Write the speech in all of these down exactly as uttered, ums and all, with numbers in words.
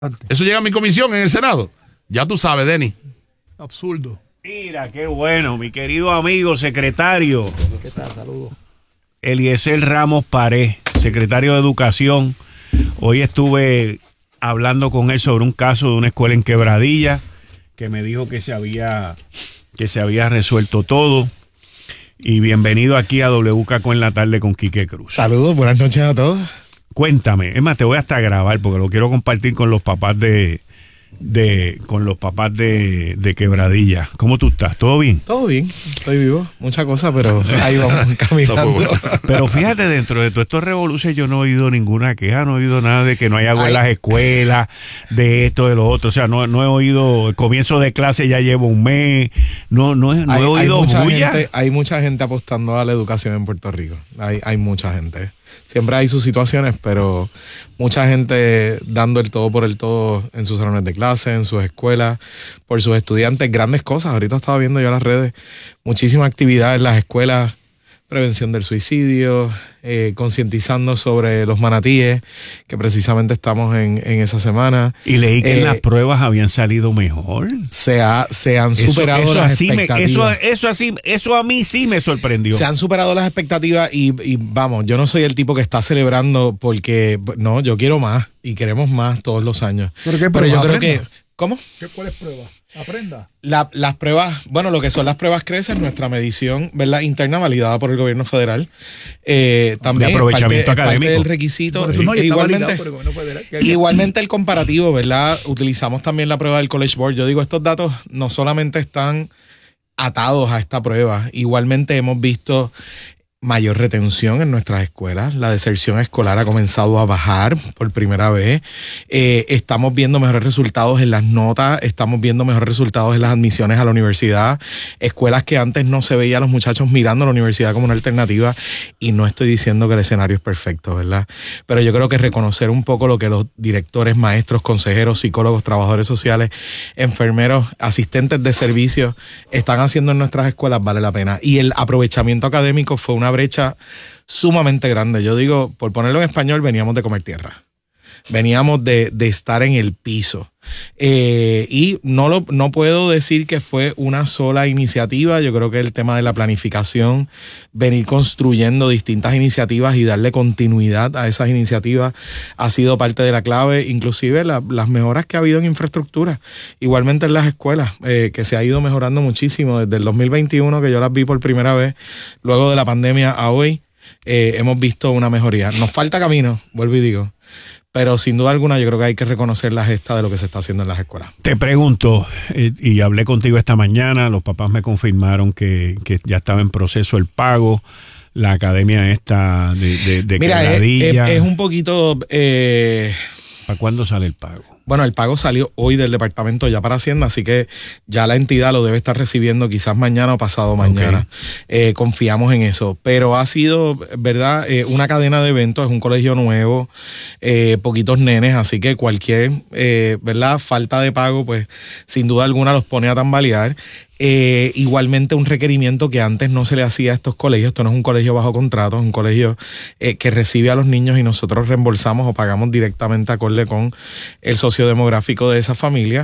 Eso llega a mi comisión en el Senado. Ya tú sabes, Denny. Absurdo. Mira, qué bueno, mi querido amigo secretario. ¿Qué tal? Saludos. Eliezer Ramos Pared, secretario de Educación. Hoy estuve hablando con él sobre un caso de una escuela en Quebradilla que me dijo que se había, que se había resuelto todo. Y bienvenido aquí a W K Q en la tarde con Quique Cruz. Saludos, buenas noches a todos. Cuéntame, es más, te voy hasta a grabar porque lo quiero compartir con los papás de, de con los papás de, de Quebradilla. ¿Cómo tú estás? ¿Todo bien? Todo bien, estoy vivo, mucha cosa, pero ahí vamos caminando. Pero fíjate, dentro de todos estos revoluciones yo no he oído ninguna queja, no he oído nada de que no hay agua en las escuelas, de esto, de lo otro. O sea, no, no he oído, el comienzo de clase ya llevo un mes, no, no, no hay, he oído hay mucha bulla. gente, hay mucha gente apostando a la educación en Puerto Rico, hay, hay mucha gente. Siempre hay sus situaciones, pero mucha gente dando el todo por el todo en sus salones de clase, en sus escuelas, por sus estudiantes, grandes cosas. Ahorita estaba viendo yo en las redes, muchísima actividad en las escuelas, prevención del suicidio, eh, concientizando sobre los manatíes, que precisamente estamos en, en esa semana. Y leí que eh, en las pruebas habían salido mejor. Se, ha, se han Eso, superado eso las así expectativas. Me, eso, eso, así, eso a mí sí me sorprendió. Se han superado las expectativas y, y vamos, yo no soy el tipo que está celebrando porque, no, yo quiero más y queremos más todos los años. ¿Pero qué Pero yo prueba? creo Aprenda. que... ¿Cómo? ¿Qué, ¿Cuál es prueba? Aprenda. La, las pruebas, bueno, lo que son las pruebas CRECER, nuestra medición, ¿verdad?, interna validada por el gobierno federal. Eh, también de aprovechamiento parte, académico. parte del requisito. Por eso no, y está igualmente, validado por el gobierno federal, que hay- igualmente el comparativo, ¿verdad? Utilizamos también la prueba del College Board. Yo digo, estos datos no solamente están atados a esta prueba, igualmente hemos visto mayor retención en nuestras escuelas. La deserción escolar ha comenzado a bajar por primera vez. Eh, estamos viendo mejores resultados en las notas, estamos viendo mejores resultados en las admisiones a la universidad. Escuelas que antes no se veía a los muchachos mirando a la universidad como una alternativa. Y no estoy diciendo que el escenario es perfecto, ¿verdad? Pero yo creo que reconocer un poco lo que los directores, maestros, consejeros, psicólogos, trabajadores sociales, enfermeros, asistentes de servicios están haciendo en nuestras escuelas vale la pena. Y el aprovechamiento académico fue una brecha sumamente grande. Yo digo, por ponerlo en español, veníamos de comer tierra. Veníamos de, de estar en el piso. Eh, y no, lo, no puedo decir que fue una sola iniciativa. Yo creo que el tema de la planificación, venir construyendo distintas iniciativas y darle continuidad a esas iniciativas ha sido parte de la clave. Inclusive la, las mejoras que ha habido en infraestructura. Igualmente en las escuelas, eh, que se ha ido mejorando muchísimo desde el dos mil veintiuno, que yo las vi por primera vez, luego de la pandemia a hoy, eh, hemos visto una mejoría. Nos falta camino, vuelvo y digo. Pero sin duda alguna yo creo que hay que reconocer la gesta de lo que se está haciendo en las escuelas. Te pregunto, eh, y hablé contigo esta mañana, los papás me confirmaron que, que ya estaba en proceso el pago, la academia esta de, de, de Mira, Quebradilla. es, es, es un poquito... Eh, ¿Para cuándo sale el pago? Bueno, el pago salió hoy del departamento ya para Hacienda, así que ya la entidad lo debe estar recibiendo quizás mañana o pasado mañana. Okay. Eh, confiamos en eso. Pero ha sido, ¿verdad? Eh, una cadena de eventos, es un colegio nuevo, eh, poquitos nenes, así que cualquier, eh, ¿verdad?, falta de pago, pues sin duda alguna los pone a tambalear. Eh, igualmente un requerimiento que antes no se le hacía a estos colegios. Esto no es un colegio bajo contrato, es un colegio eh, que recibe a los niños y nosotros reembolsamos o pagamos directamente acorde con el sociodemográfico de esa familia.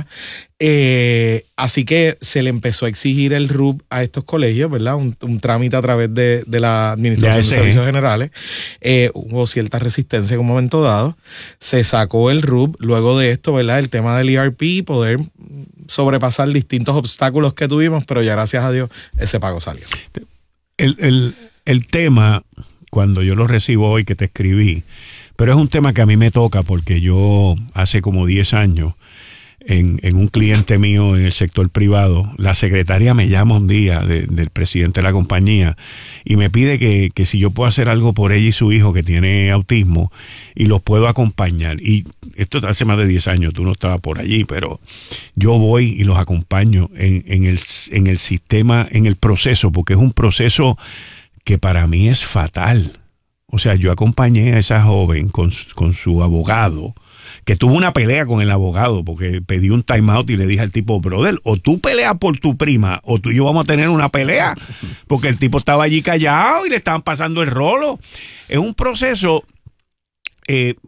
Eh, así que se le empezó a exigir el R U B a estos colegios, ¿verdad? Un, un trámite a través de, de la Administración de Servicios Generales. Eh, hubo cierta resistencia en un momento dado. Se sacó el R U B. Luego de esto, ¿verdad?, el tema del E R P, poder sobrepasar distintos obstáculos que tuvimos, pero ya gracias a Dios ese pago salió. El, el, el tema, cuando yo lo recibo hoy que te escribí, pero es un tema que a mí me toca porque yo hace como diez años En, en un cliente mío en el sector privado, la secretaria me llama un día de, del presidente de la compañía y me pide que, que si yo puedo hacer algo por ella y su hijo que tiene autismo y los puedo acompañar. Y esto hace más de diez años, tú no estabas por allí, pero yo voy y los acompaño en, en, el, en el sistema, en el proceso, porque es un proceso que para mí es fatal. O sea, yo acompañé a esa joven con, con su abogado, que tuvo una pelea con el abogado porque pedí un time out y le dije al tipo, brother, o tú peleas por tu prima o tú y yo vamos a tener una pelea, porque el tipo estaba allí callado y le estaban pasando el rolo. Es un proceso, eh,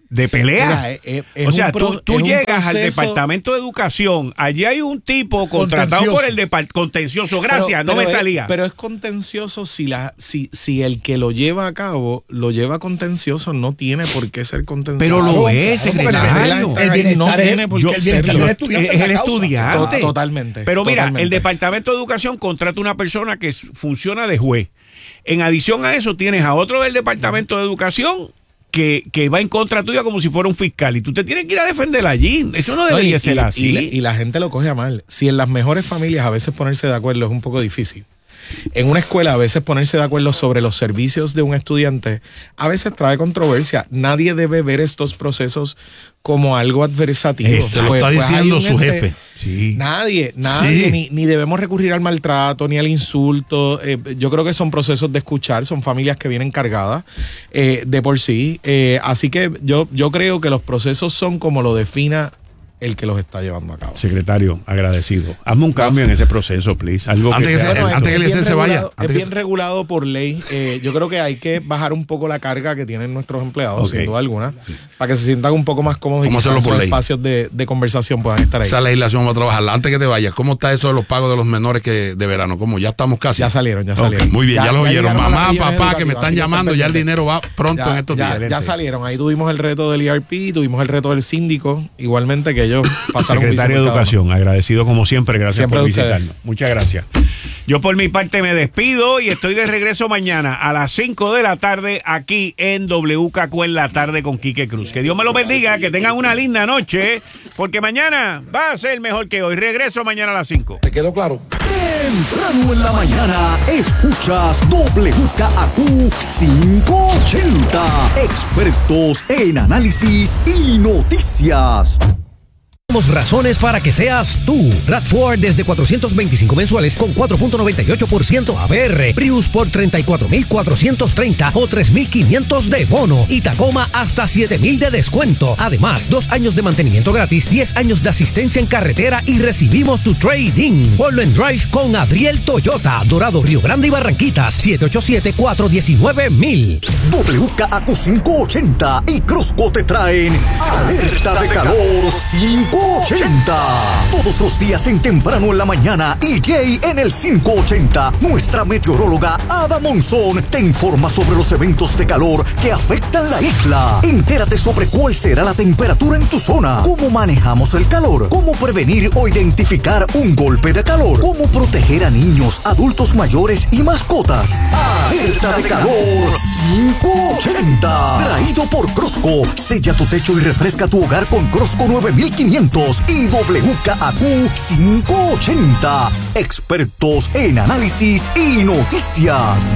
de pelea. Mira, es- es o sea, un pro- tú, tú es un llegas al proceso- departamento de educación, allí hay un tipo contratado Contencioso. por el departamento contencioso. Gracias, Pero- no pero me es- salía. Pero es contencioso si la si, si el que lo lleva a cabo lo lleva contencioso, no tiene por qué ser contencioso. Pero lo Claro, es, claro, porque secretario. el Ahí no bienestar es- tiene por yo- qué el bienestar serlo. del estudiante es es el la causa. estudiante. To- totalmente, Pero mira, totalmente. el Departamento de Educación contrata una persona que s- funciona de juez. En adición a eso, tienes a otro del Departamento de Educación que, que va en contra tuya como si fuera un fiscal. Y tú te tienes que ir a defender allí. Eso no No, debería y, ser y- así. y la- y la gente lo coge a mal. Si en las mejores familias a veces ponerse de acuerdo es un poco difícil. En una escuela a veces ponerse de acuerdo sobre los servicios de un estudiante a veces trae controversia. Nadie debe ver estos procesos como algo adversativo. Eso. Se lo Pues- está pues hay diciendo un su ente- jefe. Sí. Nadie, nadie, Sí. ni, ni debemos recurrir al maltrato, ni al insulto. Eh, yo creo que son procesos de escuchar, son familias que vienen cargadas eh, de por sí. Eh, así que yo, yo creo que los procesos son como lo defina el que los está llevando a cabo. Secretario, agradecido. Hazme un cambio en ese proceso, please. Algo Antes que sea- se- Bueno, antes es- que el es bien licencia se vaya, regulado- antes Es que bien se- regulado por ley. Eh, yo creo que hay que bajar un poco la carga que tienen nuestros empleados, Ok. sin duda alguna, para que se sientan un poco más cómodos y ¿Cómo que hacerlo esos por ley? espacios de, de conversación puedan estar ahí. Esa legislación vamos a trabajarla. Antes que te vayas, ¿cómo está eso de los pagos de los menores que de verano? ¿Cómo? Ya estamos casi. Ya salieron, ya Ok, salieron. muy bien, ya, lo oyeron. llegaron a las Mamá, regiones papá, que me educativas, están así que llamando, ya el pendientes. dinero va pronto Ya, en estos ya, días. ya salieron. Ahí tuvimos el reto del E R P, tuvimos el reto del síndico, igualmente que ellos pasaron un Secretario de piso por cada uno. Educación, agradecido como siempre, gracias Siempre por de ustedes. visitarnos. Muchas gracias. Yo por mi parte me despido y estoy de regreso mañana a las cinco de la tarde aquí en W K Q en la tarde con Quique Cruz. Que Dios me lo bendiga, que tengan una linda noche, porque mañana va a ser mejor que hoy. Regreso mañana a las cinco. ¿Te quedó claro? Temprano en la mañana, escuchas W K Q quinientos ochenta. Expertos en análisis y noticias. Tenemos razones para que seas tú. RAV cuatro desde cuatrocientos veinticinco mensuales con cuatro punto noventa y ocho por ciento A P R. Prius por treinta y cuatro mil cuatrocientos treinta o tres mil quinientos de bono. Y Tacoma hasta siete mil de descuento. Además, dos años de mantenimiento gratis, diez años de asistencia en carretera y recibimos tu trading. Ponlo en Drive con Adriel Toyota. Dorado, Río Grande y Barranquitas. siete ocho siete, cuatro uno nueve, mil. W K Q quinientos ochenta y Crosco te traen Alerta de Calor quinientos ochenta. Todos los días en temprano en la mañana y Jay en el quinientos ochenta. Nuestra meteoróloga Ada Monzón te informa sobre los eventos de calor que afectan la isla. Entérate sobre cuál será la temperatura en tu zona, cómo manejamos el calor, cómo prevenir o identificar un golpe de calor, cómo proteger a niños, adultos mayores y mascotas. Alerta de Calor quinientos ochenta. Traído por Crosco. Sella tu techo y refresca tu hogar con Crosco nueve mil quinientos y W K Q quinientos ochenta. Expertos en análisis y noticias.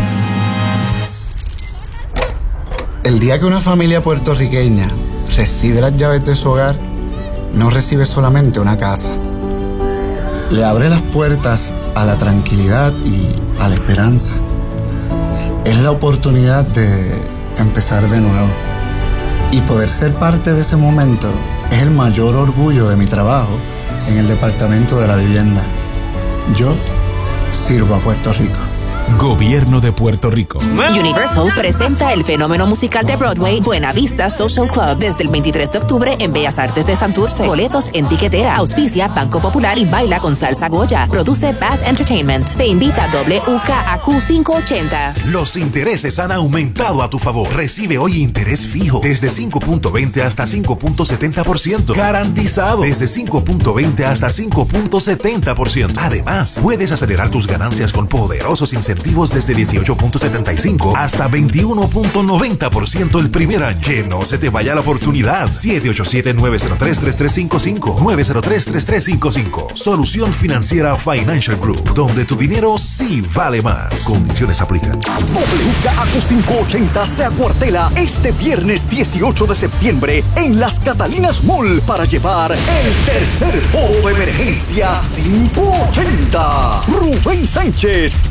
El día que una familia puertorriqueña recibe las llaves de su hogar, no recibe solamente una casa. Le abre las puertas a la tranquilidad y a la esperanza. Es la oportunidad de empezar de nuevo. Y poder ser parte de ese momento es el mayor orgullo de mi trabajo en el Departamento de la Vivienda. Yo sirvo a Puerto Rico. Gobierno de Puerto Rico. Universal presenta el fenómeno musical de Broadway Buena Vista Social Club desde el veintitrés de octubre en Bellas Artes de Santurce. Boletos en tiquetera. Auspicia Banco Popular y Baila con Salsa Goya. Produce Bass Entertainment. Te invita W K Q quinientos ochenta. Los intereses han aumentado a tu favor. Recibe hoy interés fijo desde cinco punto veinte hasta cinco punto setenta por ciento. Garantizado desde cinco punto veinte hasta cinco punto setenta por ciento. Además, puedes acelerar tus ganancias con poderosos incentivos desde dieciocho punto setenta y cinco hasta veintiuno punto noventa por ciento el primer año. Que no se te vaya la oportunidad. siete ocho siete, nueve cero tres, tres tres cinco cinco. nueve cero tres, tres tres cinco cinco. Solución Financiera Financial Group, donde tu dinero sí vale más. Condiciones aplican. W K Q quinientos ochenta se acuartela este viernes dieciocho de septiembre en Las Catalinas Mall para llevar el tercer foro de emergencia quinientos ochenta. Rubén Sánchez, Jay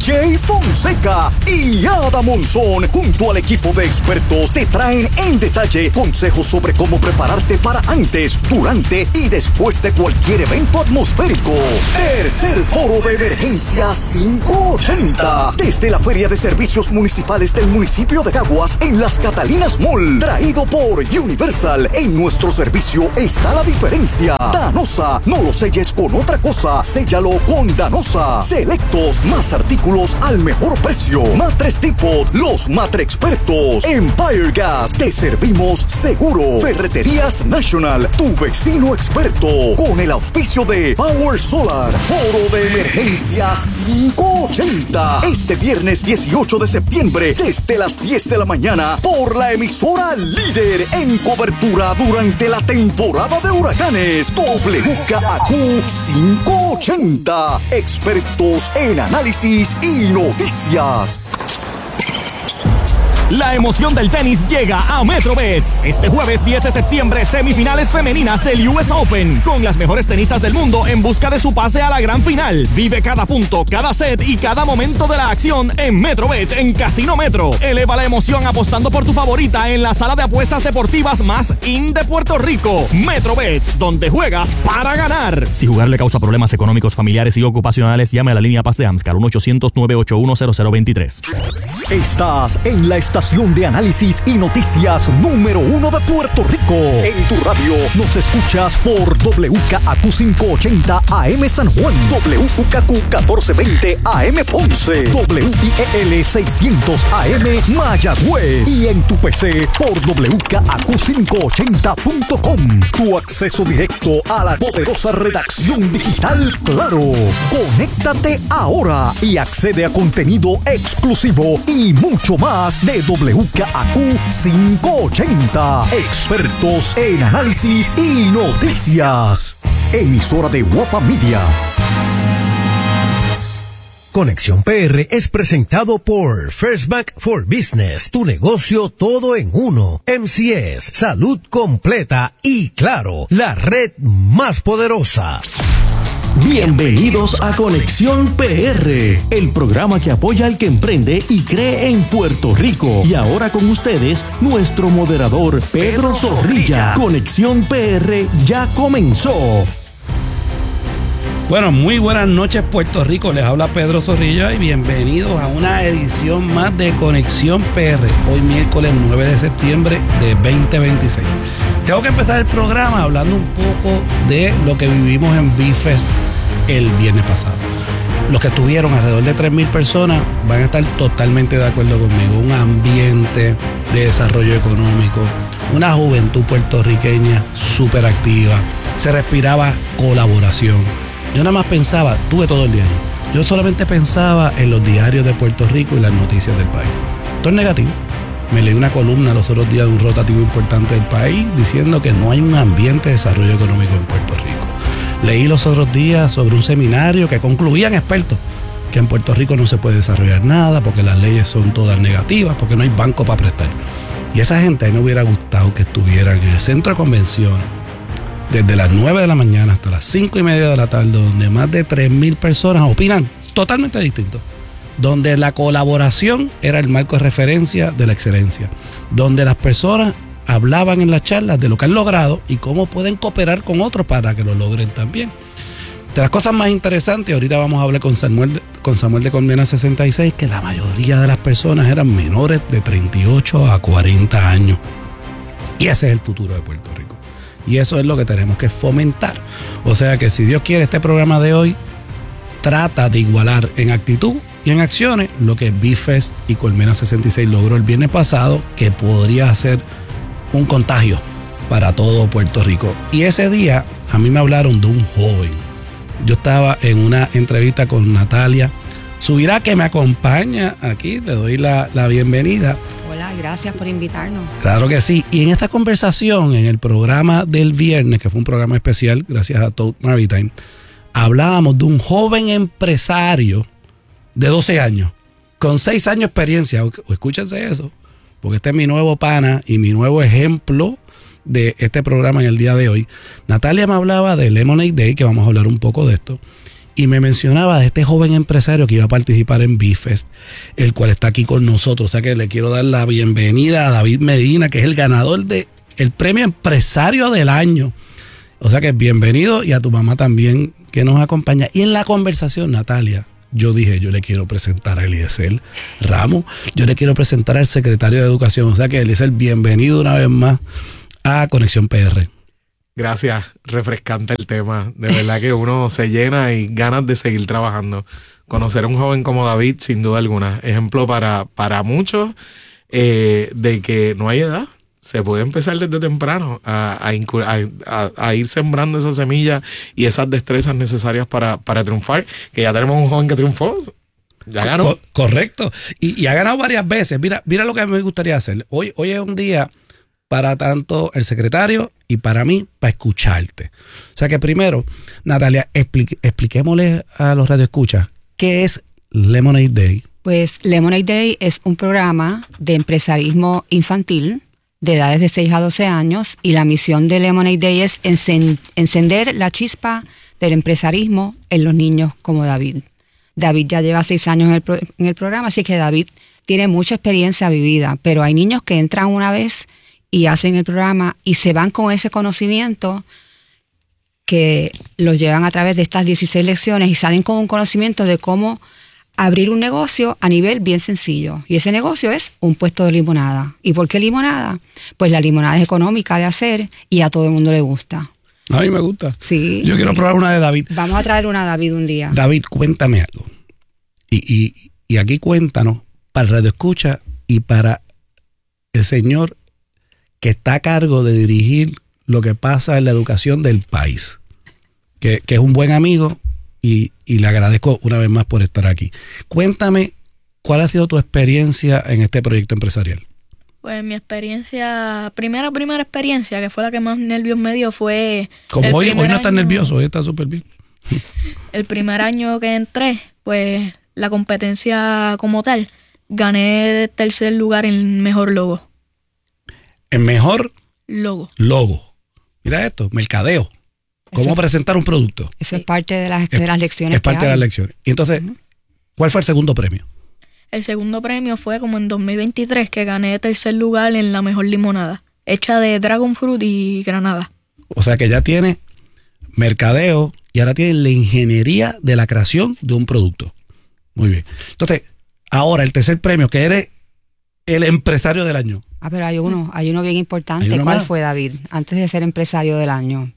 Fonseca y Ada Monzón, junto al equipo de expertos, te traen en detalle consejos sobre cómo prepararte para antes, durante y después de cualquier evento atmosférico. Tercer Foro de Emergencia quinientos ochenta, desde la Feria de Servicios Municipales del municipio de Caguas en Las Catalinas Mall, traído por Universal. En nuestro servicio está la diferencia. Danosa, no lo selles con otra cosa, séllalo con Danosa. Selectos, más artículos al mejor precio. Matres Depot, los matre expertos. Empire Gas, te servimos seguro. Ferreterías National, tu vecino experto. Con el auspicio de Power Solar. Foro de Emergencia quinientos ochenta, este viernes dieciocho de septiembre, desde las diez de la mañana, por la emisora líder en cobertura durante la temporada de huracanes, W K A Q quinientos ochenta, expertos en análisis y noticias. La emoción del tenis llega a MetroBets. Este jueves diez de septiembre, semifinales femeninas del U S Open, con las mejores tenistas del mundo en busca de su pase a la gran final. Vive cada punto, cada set y cada momento de la acción en MetroBets en Casino Metro. Eleva la emoción apostando por tu favorita en la sala de apuestas deportivas más in de Puerto Rico. MetroBets, donde juegas para ganar. Si jugar le causa problemas económicos, familiares y ocupacionales, llame a la línea Paz de AMSCAR uno ochocientos, nueve ocho uno, cero cero dos tres. Estás en la estación de análisis y noticias número uno de Puerto Rico. En tu radio nos escuchas por W K A Q quinientos ochenta A M San Juan, W K A Q catorce veinte A M Ponce, W I E L seiscientos A M Mayagüez y en tu P C por W K A Q quinientos ochenta punto com. Tu acceso directo a la poderosa redacción digital Claro. Conéctate ahora y accede a contenido exclusivo y mucho más de W K A Q quinientos ochenta. Expertos en análisis y noticias. Emisora de Guapa Media. Conexión P R es presentado por First Bank for Business, tu negocio todo en uno. M C S, salud completa y Claro, la red más poderosa. Bienvenidos a Conexión P R, el programa que apoya al que emprende y cree en Puerto Rico. Y ahora con ustedes, nuestro moderador, Pedro Zorrilla. Conexión P R ya comenzó. Bueno, muy buenas noches Puerto Rico, les habla Pedro Zorrilla y bienvenidos a una edición más de Conexión P R, hoy miércoles nueve de septiembre de veinte veintiséis. Tengo que empezar el programa hablando un poco de lo que vivimos en B-Fest el viernes pasado. Los que estuvieron, alrededor de tres mil personas, van a estar totalmente de acuerdo conmigo. Un ambiente de desarrollo económico, una juventud puertorriqueña súper activa, se respiraba colaboración. Yo nada más pensaba, tuve todo el día allí, yo solamente pensaba en los diarios de Puerto Rico y las noticias del país. Todo es negativo. Me leí una columna los otros días de un rotativo importante del país diciendo que no hay un ambiente de desarrollo económico en Puerto Rico. Leí los otros días sobre un seminario que concluían expertos que en Puerto Rico no se puede desarrollar nada porque las leyes son todas negativas, porque no hay banco para prestar. Y esa gente, a mí me hubiera gustado que estuvieran en el centro de convención desde las nueve de la mañana hasta las cinco y media de la tarde, donde más de tres mil personas opinan totalmente distinto. Donde la colaboración era el marco de referencia de la excelencia. Donde las personas hablaban en las charlas de lo que han logrado y cómo pueden cooperar con otros para que lo logren también. De las cosas más interesantes, ahorita vamos a hablar con Samuel, con Samuel de Colmena sesenta y seis, que la mayoría de las personas eran menores de treinta y ocho a cuarenta años. Y ese es el futuro de Puerto Rico. Y eso es lo que tenemos que fomentar. O sea que si Dios quiere, este programa de hoy trata de igualar en actitud y en acciones lo que B-Fest y Colmena sesenta y seis logró el viernes pasado, que podría ser un contagio para todo Puerto Rico. Y ese día a mí me hablaron de un joven. Yo estaba en una entrevista con Natalia Subirá, que me acompaña aquí. Le doy la, la bienvenida. Hola, gracias por invitarnos. Claro que sí. Y en esta conversación, en el programa del viernes, que fue un programa especial, gracias a Toad Maritime, hablábamos de un joven empresario de doce años, con seis años de experiencia. O, o escúchense eso, porque este es mi nuevo pana y mi nuevo ejemplo de este programa en el día de hoy. Natalia me hablaba de Lemonade Day, que vamos a hablar un poco de esto, y me mencionaba de este joven empresario que iba a participar en B-Fest, el cual está aquí con nosotros. O sea que le quiero dar la bienvenida a David Medina, que es el ganador de el premio Empresario del Año. O sea que bienvenido, y a tu mamá también que nos acompaña. Y en la conversación, Natalia, yo dije, yo le quiero presentar a Eliezer Ramos, yo le quiero presentar al secretario de Educación. O sea que, Eliezer, bienvenido una vez más a Conexión P R. Gracias, refrescante el tema. De verdad que uno se llena y ganas de seguir trabajando. Conocer a un joven como David, sin duda alguna, ejemplo para, para muchos eh, de que no hay edad. Se puede empezar desde temprano a, a, a, a ir sembrando esa semilla y esas destrezas necesarias para, para triunfar, que ya tenemos un joven que triunfó. Ya ganó. Co- correcto. Y, y ha ganado varias veces. Mira, mira lo que me gustaría hacer. Hoy, hoy es un día para tanto el secretario y para mí, para escucharte. O sea que primero, Natalia, explique, expliquémosle a los radioescuchas qué es Lemonade Day. Pues Lemonade Day es un programa de empresarismo infantil de edades de seis a doce años, y la misión de Lemonade Day es encen- encender la chispa del empresarismo en los niños como David. David ya lleva seis años en el, pro- en el programa, así que David tiene mucha experiencia vivida, pero hay niños que entran una vez y hacen el programa y se van con ese conocimiento que los llevan a través de estas dieciséis lecciones y salen con un conocimiento de cómo abrir un negocio a nivel bien sencillo. Y ese negocio es un puesto de limonada. ¿Y por qué limonada? Pues la limonada es económica de hacer y a todo el mundo le gusta. A mí me gusta. Sí. Yo quiero sí. probar una de David. Vamos a traer una a David un día. David, cuéntame algo. Y, y, y aquí cuéntanos, para el Radio Escucha y para el señor que está a cargo de dirigir lo que pasa en la educación del país, que, que es un buen amigo, y, y le agradezco una vez más por estar aquí. Cuéntame, ¿cuál ha sido tu experiencia en este proyecto empresarial? Pues mi experiencia, primera, primera experiencia, que fue la que más nervios me dio, fue... Como hoy, hoy no estás año, nervioso, hoy está súper bien. El primer año que entré, pues la competencia como tal, gané tercer lugar en mejor logo. En mejor Logo. logo. Mira esto, mercadeo. ¿Cómo Eso- presentar un producto? Eso es parte de las, de las lecciones. Es parte que de hay. las lecciones. Y entonces, ¿cuál fue el segundo premio? El segundo premio fue como en dos mil veintitrés, que gané tercer lugar en la mejor limonada, hecha de dragon fruit y granada. O sea que ya tiene mercadeo y ahora tiene la ingeniería de la creación de un producto. Muy bien. Entonces, ahora el tercer premio, que eres el empresario del año. Ah, pero hay uno, hay uno bien importante. ¿Hay uno ¿Cuál más? fue, David? Antes de ser empresario del año.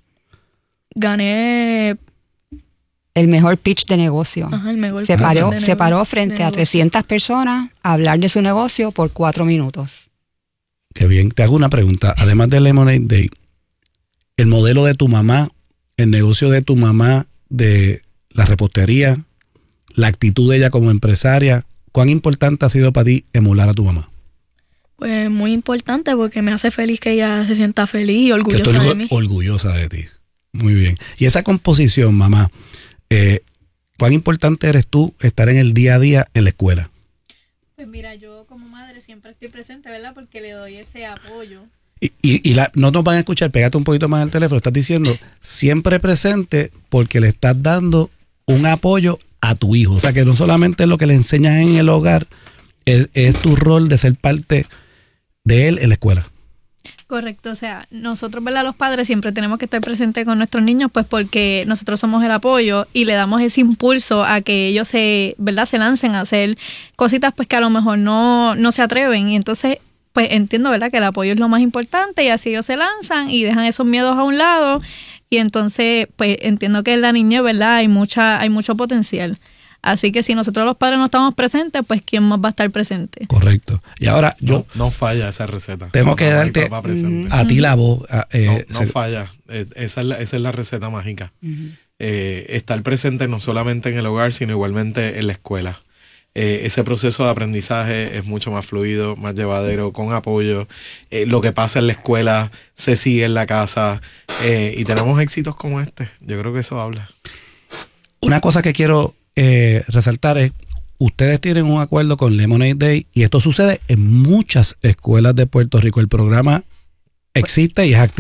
Gané El mejor pitch de negocio. ajá, el mejor Se pitch paró, de se nego- paró de frente a negocio. trescientas personas a hablar de su negocio por cuatro minutos. Qué bien. Te hago una pregunta. Además de Lemonade Day, el modelo de tu mamá, el negocio de tu mamá, de la repostería, la actitud de ella como empresaria, ¿cuán importante ha sido para ti emular a tu mamá? Pues muy importante, porque me hace feliz que ella se sienta feliz y Que orgullosa estoy de orgu- mí. orgullosa de ti. Muy bien. Y esa composición, mamá, eh, ¿cuán importante eres tú estar en el día a día en la escuela? Pues mira, yo como madre siempre estoy presente, ¿verdad? Porque le doy ese apoyo. Y, y, y la, no nos van a escuchar, pégate un poquito más al teléfono, estás diciendo siempre presente porque le estás dando un apoyo a tu hijo. O sea que no solamente es lo que le enseñas en el hogar, es, es tu rol de ser parte de él en la escuela. Correcto, o sea, nosotros, ¿verdad? Los padres siempre tenemos que estar presentes con nuestros niños, pues porque nosotros somos el apoyo y le damos ese impulso a que ellos se, ¿verdad? Se lancen a hacer cositas pues que a lo mejor no, no se atreven. Y entonces, pues entiendo, ¿verdad? Que el apoyo es lo más importante y así ellos se lanzan y dejan esos miedos a un lado. Y entonces, pues entiendo que en la niñez, ¿verdad? Hay mucha, hay mucho potencial. Así que si nosotros los padres no estamos presentes, pues ¿quién más va a estar presente? Correcto. Y ahora yo No, no falla esa receta. tengo que Mamá y darte papá presente. a ti la voz. a- eh, No, se- no falla. Eh, Esa es la, esa es la receta mágica. Eh, estar presente no solamente en el hogar, sino igualmente en la escuela. Eh, ese proceso de aprendizaje es mucho más fluido, más llevadero, con apoyo. Eh, lo que pasa en la escuela se sigue en la casa. Eh, y tenemos éxitos como este. Yo creo que eso habla. Una cosa que quiero eh, resaltar es, ustedes tienen un acuerdo con Lemonade Day y esto sucede en muchas escuelas de Puerto Rico. El programa existe y es activo.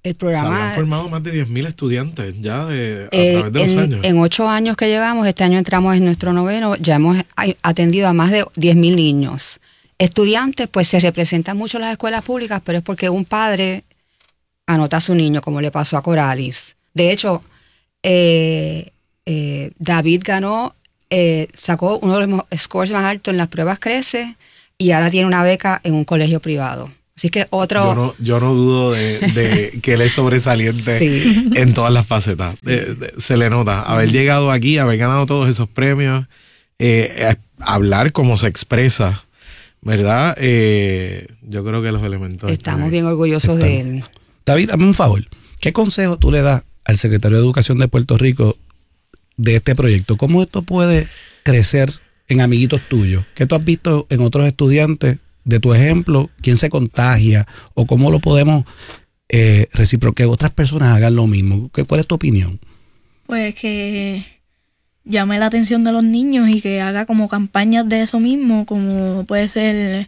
El programa... Se han formado más de diez mil estudiantes ya de, a eh, través de los en, años. En ocho años que llevamos, este año entramos en nuestro noveno, ya hemos atendido a más de diez mil niños. Estudiantes, pues se representan mucho en las escuelas públicas, pero es porque un padre anota a su niño, como le pasó a Coralis. De hecho, eh, eh, David ganó, eh, sacó uno de los scores más altos en las pruebas Crece y ahora tiene una beca en un colegio privado. Así que otro... Yo no, yo no dudo de, de que él es sobresaliente sí. en todas las facetas. De, de, se le nota. Haber llegado aquí, haber ganado todos esos premios, eh, hablar como se expresa, ¿verdad? Eh, yo creo que los elementos... Estamos bien orgullosos están. de él. David, dame un favor. ¿Qué consejo tú le das al secretario de Educación de Puerto Rico de este proyecto? ¿Cómo esto puede crecer en amiguitos tuyos? ¿Qué tú has visto en otros estudiantes de tu ejemplo? ¿Quién se contagia? ¿O cómo lo podemos eh, reciprocar que otras personas hagan lo mismo? ¿Qué, ¿Cuál es tu opinión? Pues que llame la atención de los niños y que haga como campañas de eso mismo, como puede ser...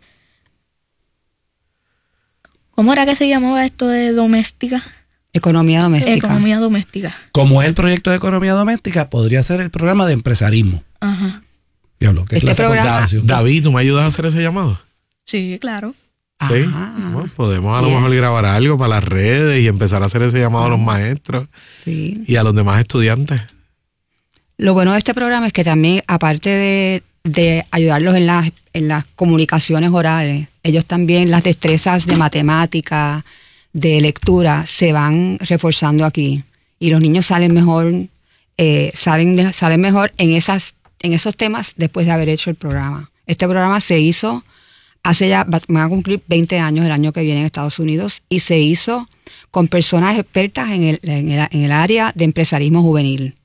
¿Cómo era que se llamaba esto de doméstica? Economía doméstica. Economía doméstica. Como es el proyecto de economía doméstica, podría ser el programa de empresarismo. Ajá. Diablo, ¿qué este programa... David, ¿tú me ayudas a hacer ese llamado? Sí, claro. Sí, bueno, podemos a lo yes. mejor grabar algo para las redes y empezar a hacer ese llamado a los maestros sí. y a los demás estudiantes. Lo bueno de este programa es que también, aparte de, de ayudarlos en las, en las comunicaciones orales, ellos también las destrezas de matemática, de lectura, se van reforzando aquí. Y los niños salen mejor, eh, salen, salen mejor en, esas, en esos temas después de haber hecho el programa. Este programa se hizo... Hace ya, van a cumplir veinte años el año que viene en Estados Unidos y se hizo con personas expertas en el, en el, en el área de empresarismo juvenil.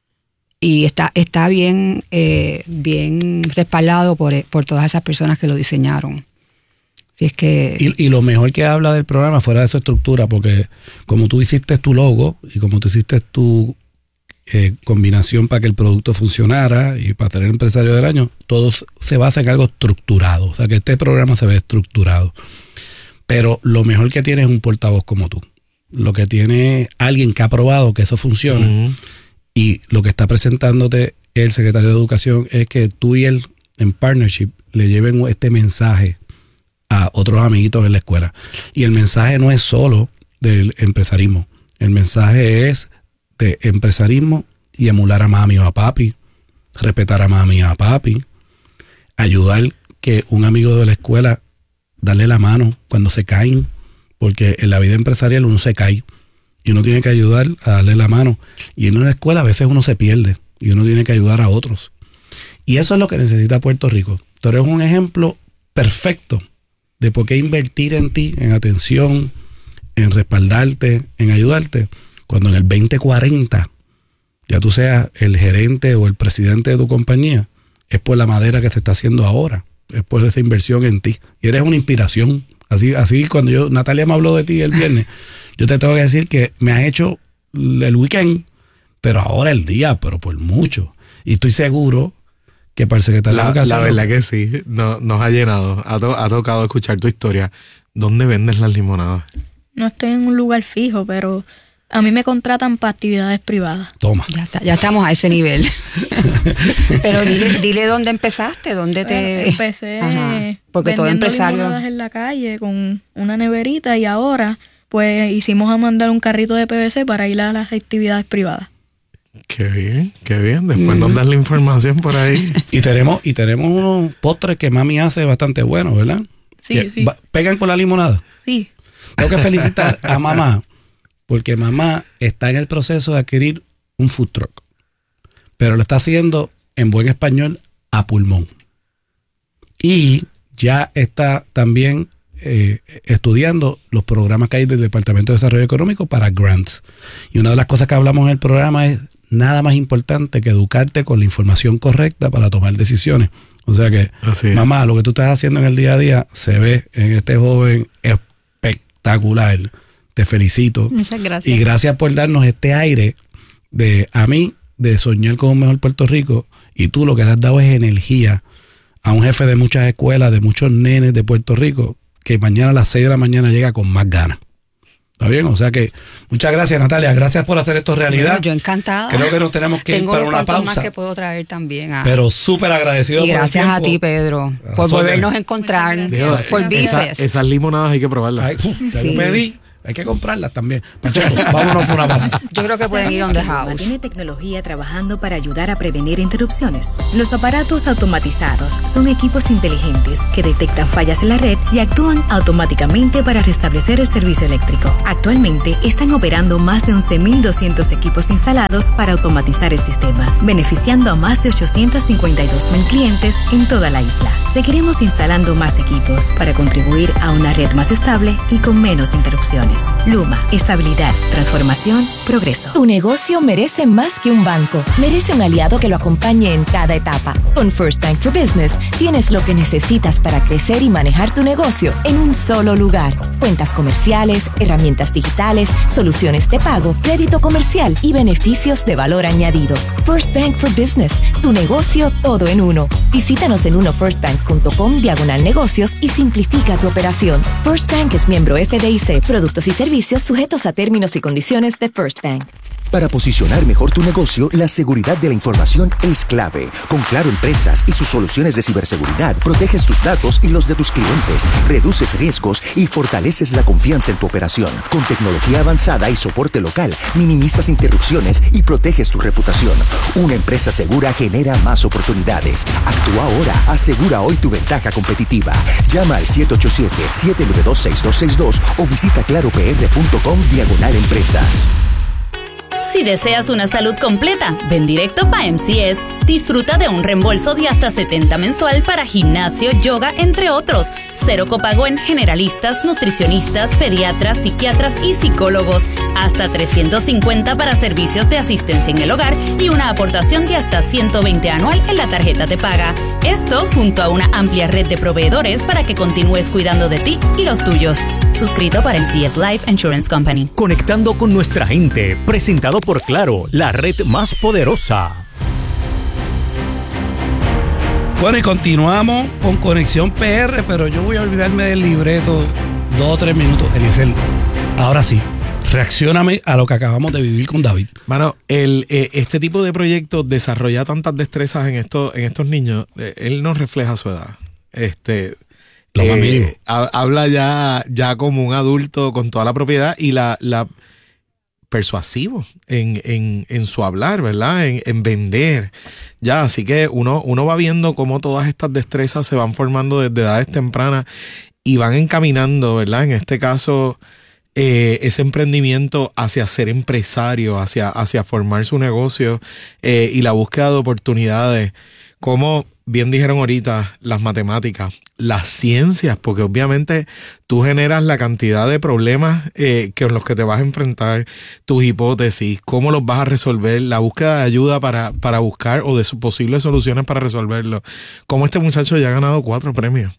Y está, está bien, eh, bien respaldado por, por todas esas personas que lo diseñaron. Así es que... y, y lo mejor que habla del programa fuera de su estructura, porque como tú hiciste tu logo y como tú hiciste tu eh, combinación para que el producto funcionara y para tener empresario del año, todo se basa en algo estructurado. O sea, que este programa se ve estructurado. Pero lo mejor que tiene es un portavoz como tú. Lo que tiene alguien que ha probado que eso funciona. Uh-huh. Y lo que está presentándote el secretario de Educación es que tú y él, en partnership, le lleven este mensaje a otros amiguitos en la escuela. Y el mensaje no es solo del empresarismo. El mensaje es de empresarismo y emular a mami o a papi, respetar a mami y a papi, ayudar que un amigo de la escuela, darle la mano cuando se caen, porque en la vida empresarial uno se cae y uno tiene que ayudar a darle la mano. Y en una escuela a veces uno se pierde y uno tiene que ayudar a otros. Y eso es lo que necesita Puerto Rico. Tú eres un ejemplo perfecto de por qué invertir en ti, en atención, en respaldarte, en ayudarte, cuando en el veinte cuarenta ya tú seas el gerente o el presidente de tu compañía, es por la madera que se está haciendo ahora, es por esa inversión en ti. Y eres una inspiración. Así, así cuando yo, Natalia me habló de ti el viernes, yo te tengo que decir que me has hecho el weekend, pero ahora el día, pero por mucho. Y estoy seguro que para el secretario la, de Educación... La verdad que sí, no, nos ha llenado, ha, to, ha tocado escuchar tu historia. ¿Dónde vendes las limonadas? No estoy en un lugar fijo, pero a mí me contratan para actividades privadas. Toma. Ya, está, ya estamos a ese nivel. Pero dile, dile dónde empezaste, dónde te... Bueno, empecé Ajá, porque todo vendiendo empresario... limonadas en la calle con una neverita y ahora pues hicimos a mandar un carrito de P V C para ir a las actividades privadas. Qué bien, qué bien. Después mm. nos das la información por ahí. Y tenemos, y tenemos unos postres que mami hace bastante buenos, ¿verdad? Sí, sí. ¿Pegan con la limonada? Sí. Tengo que felicitar a mamá, porque mamá está en el proceso de adquirir un food truck, pero lo está haciendo en buen español a pulmón. Y ya está también eh, estudiando los programas que hay del Departamento de Desarrollo Económico para grants. Y una de las cosas que hablamos en el programa es nada más importante que educarte con la información correcta para tomar decisiones. O sea que, mamá, lo que tú estás haciendo en el día a día se ve en este joven espectacular. Te felicito. Muchas gracias. Y gracias por darnos este aire de a mí, de soñar con un mejor Puerto Rico. Y tú lo que le has dado es energía a un jefe de muchas escuelas, de muchos nenes de Puerto Rico, que mañana a las seis de la mañana llega con más ganas. Está bien, o sea que muchas gracias, Natalia. Gracias por hacer esto realidad. Bueno, yo encantada. Creo que nos tenemos que Tengo ir para una cuantos pausa. más que puedo traer también. A... Pero súper agradecido y por el gracias a tiempo. ti, Pedro, por volvernos a encontrar. Digo, por esa- Bifes. esas limonadas hay que probarlas. Ay, uf, te Sí. lo pedí. Hay que comprarlas también. Pacheco, vámonos por una pausa. Yo creo que pueden ir on the house. Tiene tecnología trabajando para ayudar a prevenir interrupciones. Los aparatos automatizados son equipos inteligentes que detectan fallas en la red y actúan automáticamente para restablecer el servicio eléctrico. Actualmente están operando más de once mil doscientos equipos instalados para automatizar el sistema, beneficiando a más de ochocientos cincuenta y dos mil clientes en toda la isla. Seguiremos instalando más equipos para contribuir a una red más estable y con menos interrupciones. Luma, estabilidad, transformación, progreso. Tu negocio merece más que un banco. Merece un aliado que lo acompañe en cada etapa. Con First Bank for Business tienes lo que necesitas para crecer y manejar tu negocio en un solo lugar. Cuentas comerciales, herramientas digitales, soluciones de pago, crédito comercial y beneficios de valor añadido. First Bank for Business, tu negocio todo en uno. Visítanos en uno first bank punto com diagonal negocios y simplifica tu operación. First Bank es miembro F D I C. Productos y servicios sujetos a términos y condiciones de First Bank. Para posicionar mejor tu negocio, la seguridad de la información es clave. Con Claro Empresas y sus soluciones de ciberseguridad, proteges tus datos y los de tus clientes, reduces riesgos y fortaleces la confianza en tu operación. Con tecnología avanzada y soporte local, minimizas interrupciones y proteges tu reputación. Una empresa segura genera más oportunidades. Actúa ahora, asegura hoy tu ventaja competitiva. Llama al siete ocho siete, siete nueve dos, seis dos seis dos o visita claro p r punto com diagonal empresas. Si deseas una salud completa, ven directo pa' M C S. Disfruta de un reembolso de hasta setenta mensual para gimnasio, yoga, entre otros. Cero copago en generalistas, nutricionistas, pediatras, psiquiatras y psicólogos. Hasta trescientos cincuenta para servicios de asistencia en el hogar y una aportación de hasta ciento veinte anual en la tarjeta de paga. Esto junto a una amplia red de proveedores para que continúes cuidando de ti y los tuyos. Suscrito para M C S Life Insurance Company. Conectando con nuestra gente, presentado por Claro, la red más poderosa. Bueno, y continuamos con Conexión P R, pero yo voy a olvidarme del libreto dos o tres minutos. Eliezer, ahora sí, reaccióname a lo que acabamos de vivir con David. Mano, el, eh, este tipo de proyectos desarrolla tantas destrezas en, esto, en estos niños. Eh, él no refleja su edad. Este... Lo más mínimo. Eh, ha- habla ya, ya como un adulto con toda la propiedad y la, la persuasivo en, en, en su hablar, ¿verdad? En, en vender. Ya, así que uno, uno va viendo cómo todas estas destrezas se van formando desde edades tempranas y van encaminando, ¿verdad? En este caso, eh, ese emprendimiento hacia ser empresario, hacia, hacia formar su negocio eh, y la búsqueda de oportunidades. Como bien dijeron ahorita, las matemáticas, las ciencias, porque obviamente tú generas la cantidad de problemas eh, con los que te vas a enfrentar, tus hipótesis, cómo los vas a resolver, la búsqueda de ayuda para, para buscar o de sus posibles soluciones para resolverlo. Como este muchacho ya ha ganado cuatro premios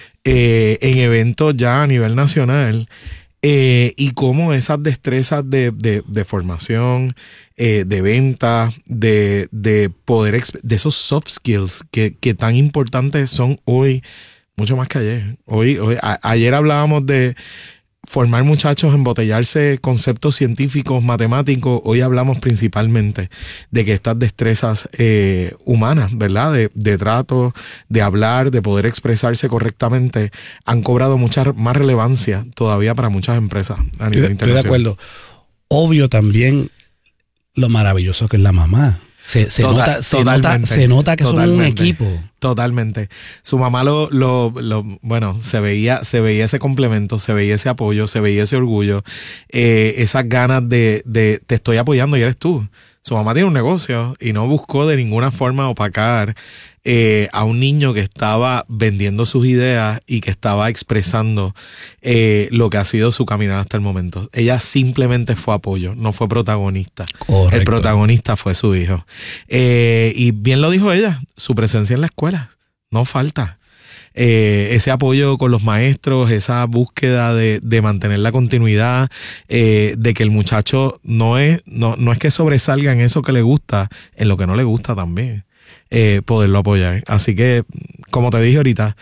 eh, en eventos ya a nivel nacional. Eh, y cómo esas destrezas de, de, de formación, eh, de venta, de, de poder, exp- de esos soft skills que, que tan importantes son hoy, mucho más que ayer. Hoy, hoy a- ayer hablábamos de formar muchachos, embotellarse conceptos científicos, matemáticos. Hoy hablamos principalmente de que estas destrezas eh, humanas, ¿verdad? De, de trato, de hablar, de poder expresarse correctamente, han cobrado mucha más relevancia todavía para muchas empresas a nivel Estoy, estoy de internacional. acuerdo. Obvio también lo maravilloso que es la mamá. Se, se, Total- nota, se, nota, totalmente, se nota que son un totalmente, equipo. Totalmente. Su mamá lo, lo, lo bueno, se veía, se veía ese complemento, se veía ese apoyo, se veía ese orgullo, eh, esas ganas de, de te estoy apoyando y eres tú. Su mamá tiene un negocio y no buscó de ninguna forma opacar eh, a un niño que estaba vendiendo sus ideas y que estaba expresando eh, lo que ha sido su caminar hasta el momento. Ella simplemente fue apoyo, no fue protagonista. Correcto. El protagonista fue su hijo. Eh, y bien lo dijo ella, su presencia en la escuela no falta. Eh, ese apoyo con los maestros, esa búsqueda de, de mantener la continuidad, eh, de que el muchacho no es, no, no es que sobresalga en eso que le gusta, en lo que no le gusta también, eh, poderlo apoyar. Así que, como te dije ahorita,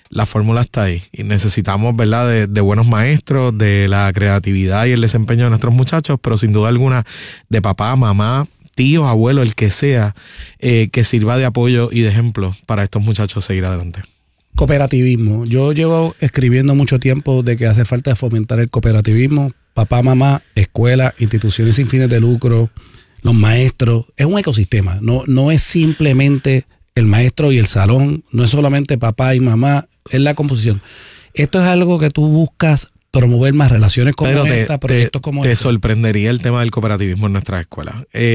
la fórmula está ahí y necesitamos, ¿verdad?, de, de buenos maestros, de la creatividad y el desempeño de nuestros muchachos, pero sin duda alguna de papá, mamá, tíos, abuelos, el que sea, eh, que sirva de apoyo y de ejemplo para estos muchachos seguir adelante. Cooperativismo. Yo llevo escribiendo mucho tiempo de que hace falta fomentar el cooperativismo. Papá, mamá, escuela, instituciones sin fines de lucro, los maestros. Es un ecosistema. No, no es simplemente el maestro y el salón. No es solamente papá y mamá. Es la composición. Esto es algo que tú buscas promover más relaciones como Pero te, esta, proyectos te, como te este. sorprendería el tema del cooperativismo en nuestras escuelas.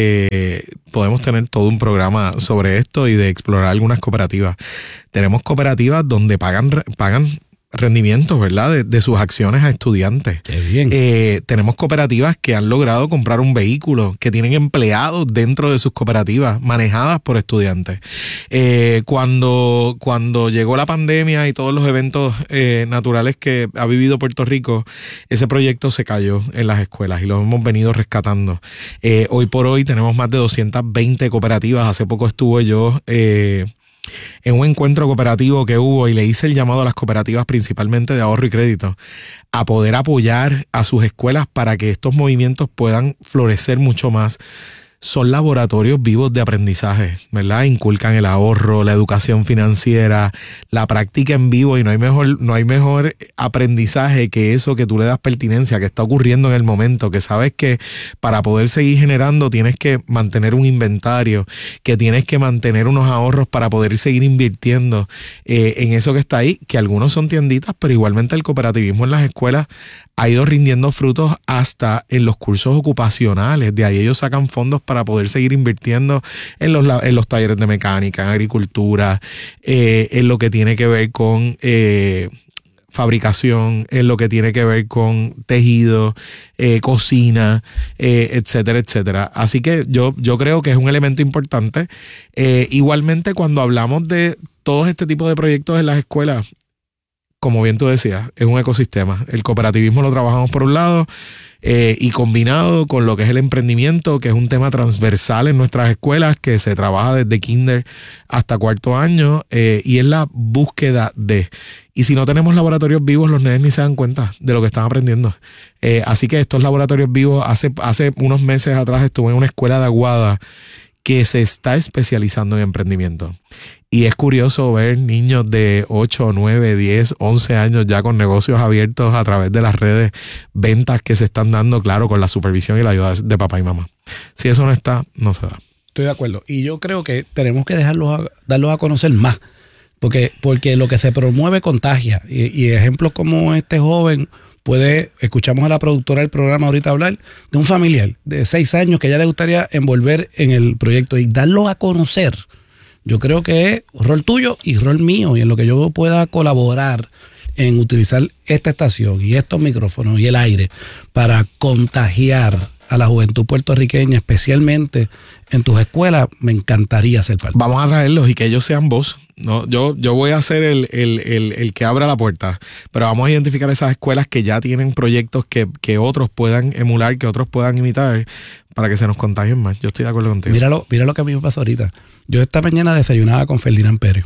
Eh, podemos tener todo un programa sobre esto y de explorar algunas cooperativas. Tenemos cooperativas donde pagan pagan rendimientos, ¿verdad?, de, de sus acciones a estudiantes. Qué bien. Eh, tenemos cooperativas que han logrado comprar un vehículo, que tienen empleados dentro de sus cooperativas, manejadas por estudiantes. Eh, cuando, cuando llegó la pandemia y todos los eventos eh, naturales que ha vivido Puerto Rico, ese proyecto se cayó en las escuelas y lo hemos venido rescatando. Eh, hoy por hoy tenemos más de doscientas veinte cooperativas. Hace poco estuve yo Eh, en un encuentro cooperativo que hubo y le hice el llamado a las cooperativas, principalmente de ahorro y crédito, a poder apoyar a sus escuelas para que estos movimientos puedan florecer mucho más. Son laboratorios vivos de aprendizaje, ¿verdad? Inculcan el ahorro, la educación financiera, la práctica en vivo, y no hay mejor, no hay mejor aprendizaje que eso, que tú le das pertinencia, que está ocurriendo en el momento, que sabes que para poder seguir generando tienes que mantener un inventario, que tienes que mantener unos ahorros para poder seguir invirtiendo eh, en eso que está ahí, que algunos son tienditas, pero igualmente el cooperativismo en las escuelas ha ido rindiendo frutos hasta en los cursos ocupacionales. De ahí ellos sacan fondos para poder seguir invirtiendo en los, en los talleres de mecánica, en agricultura, eh, en lo que tiene que ver con eh, fabricación, en lo que tiene que ver con tejido, eh, cocina, eh, etcétera, etcétera. Así que yo, yo creo que es un elemento importante. Eh, igualmente, cuando hablamos de todo este tipo de proyectos en las escuelas, como bien tú decías, es un ecosistema. El cooperativismo lo trabajamos por un lado eh, y combinado con lo que es el emprendimiento, que es un tema transversal en nuestras escuelas, que se trabaja desde kinder hasta cuarto año eh, y es la búsqueda de... Y si no tenemos laboratorios vivos, los nenes ni se dan cuenta de lo que están aprendiendo. Eh, así que estos laboratorios vivos, hace, hace unos meses atrás estuve en una escuela de Aguada que se está especializando en emprendimiento. Y es curioso ver niños de ocho, nueve, diez, once años ya con negocios abiertos a través de las redes, ventas que se están dando, claro, con la supervisión y la ayuda de papá y mamá. Si eso no está, no se da. Estoy de acuerdo. Y yo creo que tenemos que dejarlos a, darlos a conocer más. Porque, porque lo que se promueve contagia. Y, y ejemplos como este joven, puede, escuchamos a la productora del programa ahorita hablar de un familiar de seis años que ya le gustaría envolver en el proyecto y darlo a conocer. Yo creo que es rol tuyo y rol mío, y en lo que yo pueda colaborar en utilizar esta estación y estos micrófonos y el aire para contagiar a la juventud puertorriqueña, especialmente en tus escuelas, me encantaría ser parte. Vamos a traerlos y que ellos sean voz. No, yo, yo voy a ser el, el, el, el que abra la puerta, pero vamos a identificar esas escuelas que ya tienen proyectos que, que otros puedan emular, que otros puedan imitar, para que se nos contagien más. Yo estoy de acuerdo contigo. Míralo, mira lo que a mí me pasó ahorita. Yo esta mañana desayunaba con Ferdinand Pérez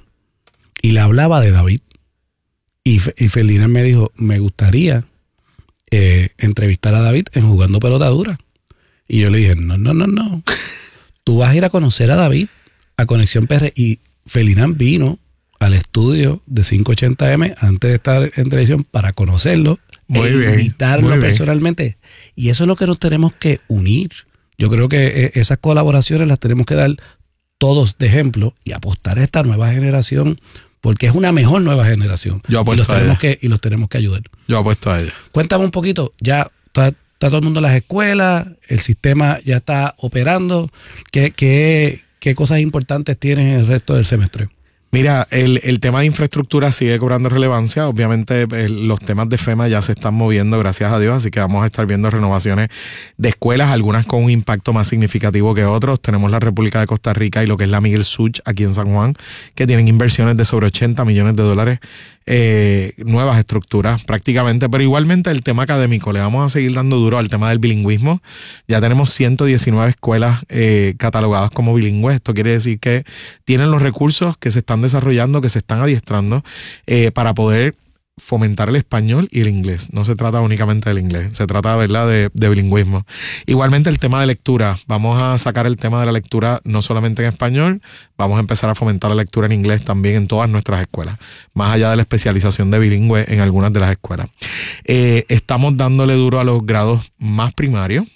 y le hablaba de David. Y, y Ferdinand me dijo, me gustaría eh, entrevistar a David en Jugando Pelota Dura. Y yo le dije, no, no, no, no. Tú vas a ir a conocer a David a Conexión P R. Y Ferdinand vino al estudio de quinientos ochenta eme antes de estar en televisión para conocerlo, muy e bien, invitarlo muy bien. personalmente. Y eso es lo que nos tenemos que unir. Yo creo que esas colaboraciones las tenemos que dar todos de ejemplo y apostar a esta nueva generación, porque es una mejor nueva generación. Yo apuesto y los a tenemos ella. que Y los tenemos que ayudar. Yo apuesto a ella. Cuéntame un poquito, ya está, está todo el mundo en las escuelas, el sistema ya está operando. ¿Qué, qué, qué cosas importantes tienen en el resto del semestre? Mira, el, el tema de infraestructura sigue cobrando relevancia. Obviamente el, los temas de FEMA ya se están moviendo, gracias a Dios, así que vamos a estar viendo renovaciones de escuelas, algunas con un impacto más significativo que otros. Tenemos la República de Costa Rica y lo que es la Miguel Such aquí en San Juan, que tienen inversiones de sobre ochenta millones de dólares, eh, nuevas estructuras prácticamente, pero igualmente el tema académico, le vamos a seguir dando duro al tema del bilingüismo. Ya tenemos ciento diecinueve escuelas eh, catalogadas como bilingües. Esto quiere decir que tienen los recursos que se están desarrollando, que se están adiestrando eh, para poder fomentar el español y el inglés. No se trata únicamente del inglés, se trata, ¿verdad?, de, de bilingüismo. Igualmente el tema de lectura. Vamos a sacar el tema de la lectura no solamente en español, vamos a empezar a fomentar la lectura en inglés también en todas nuestras escuelas, más allá de la especialización de bilingüe en algunas de las escuelas. Eh, estamos dándole duro a los grados más primarios.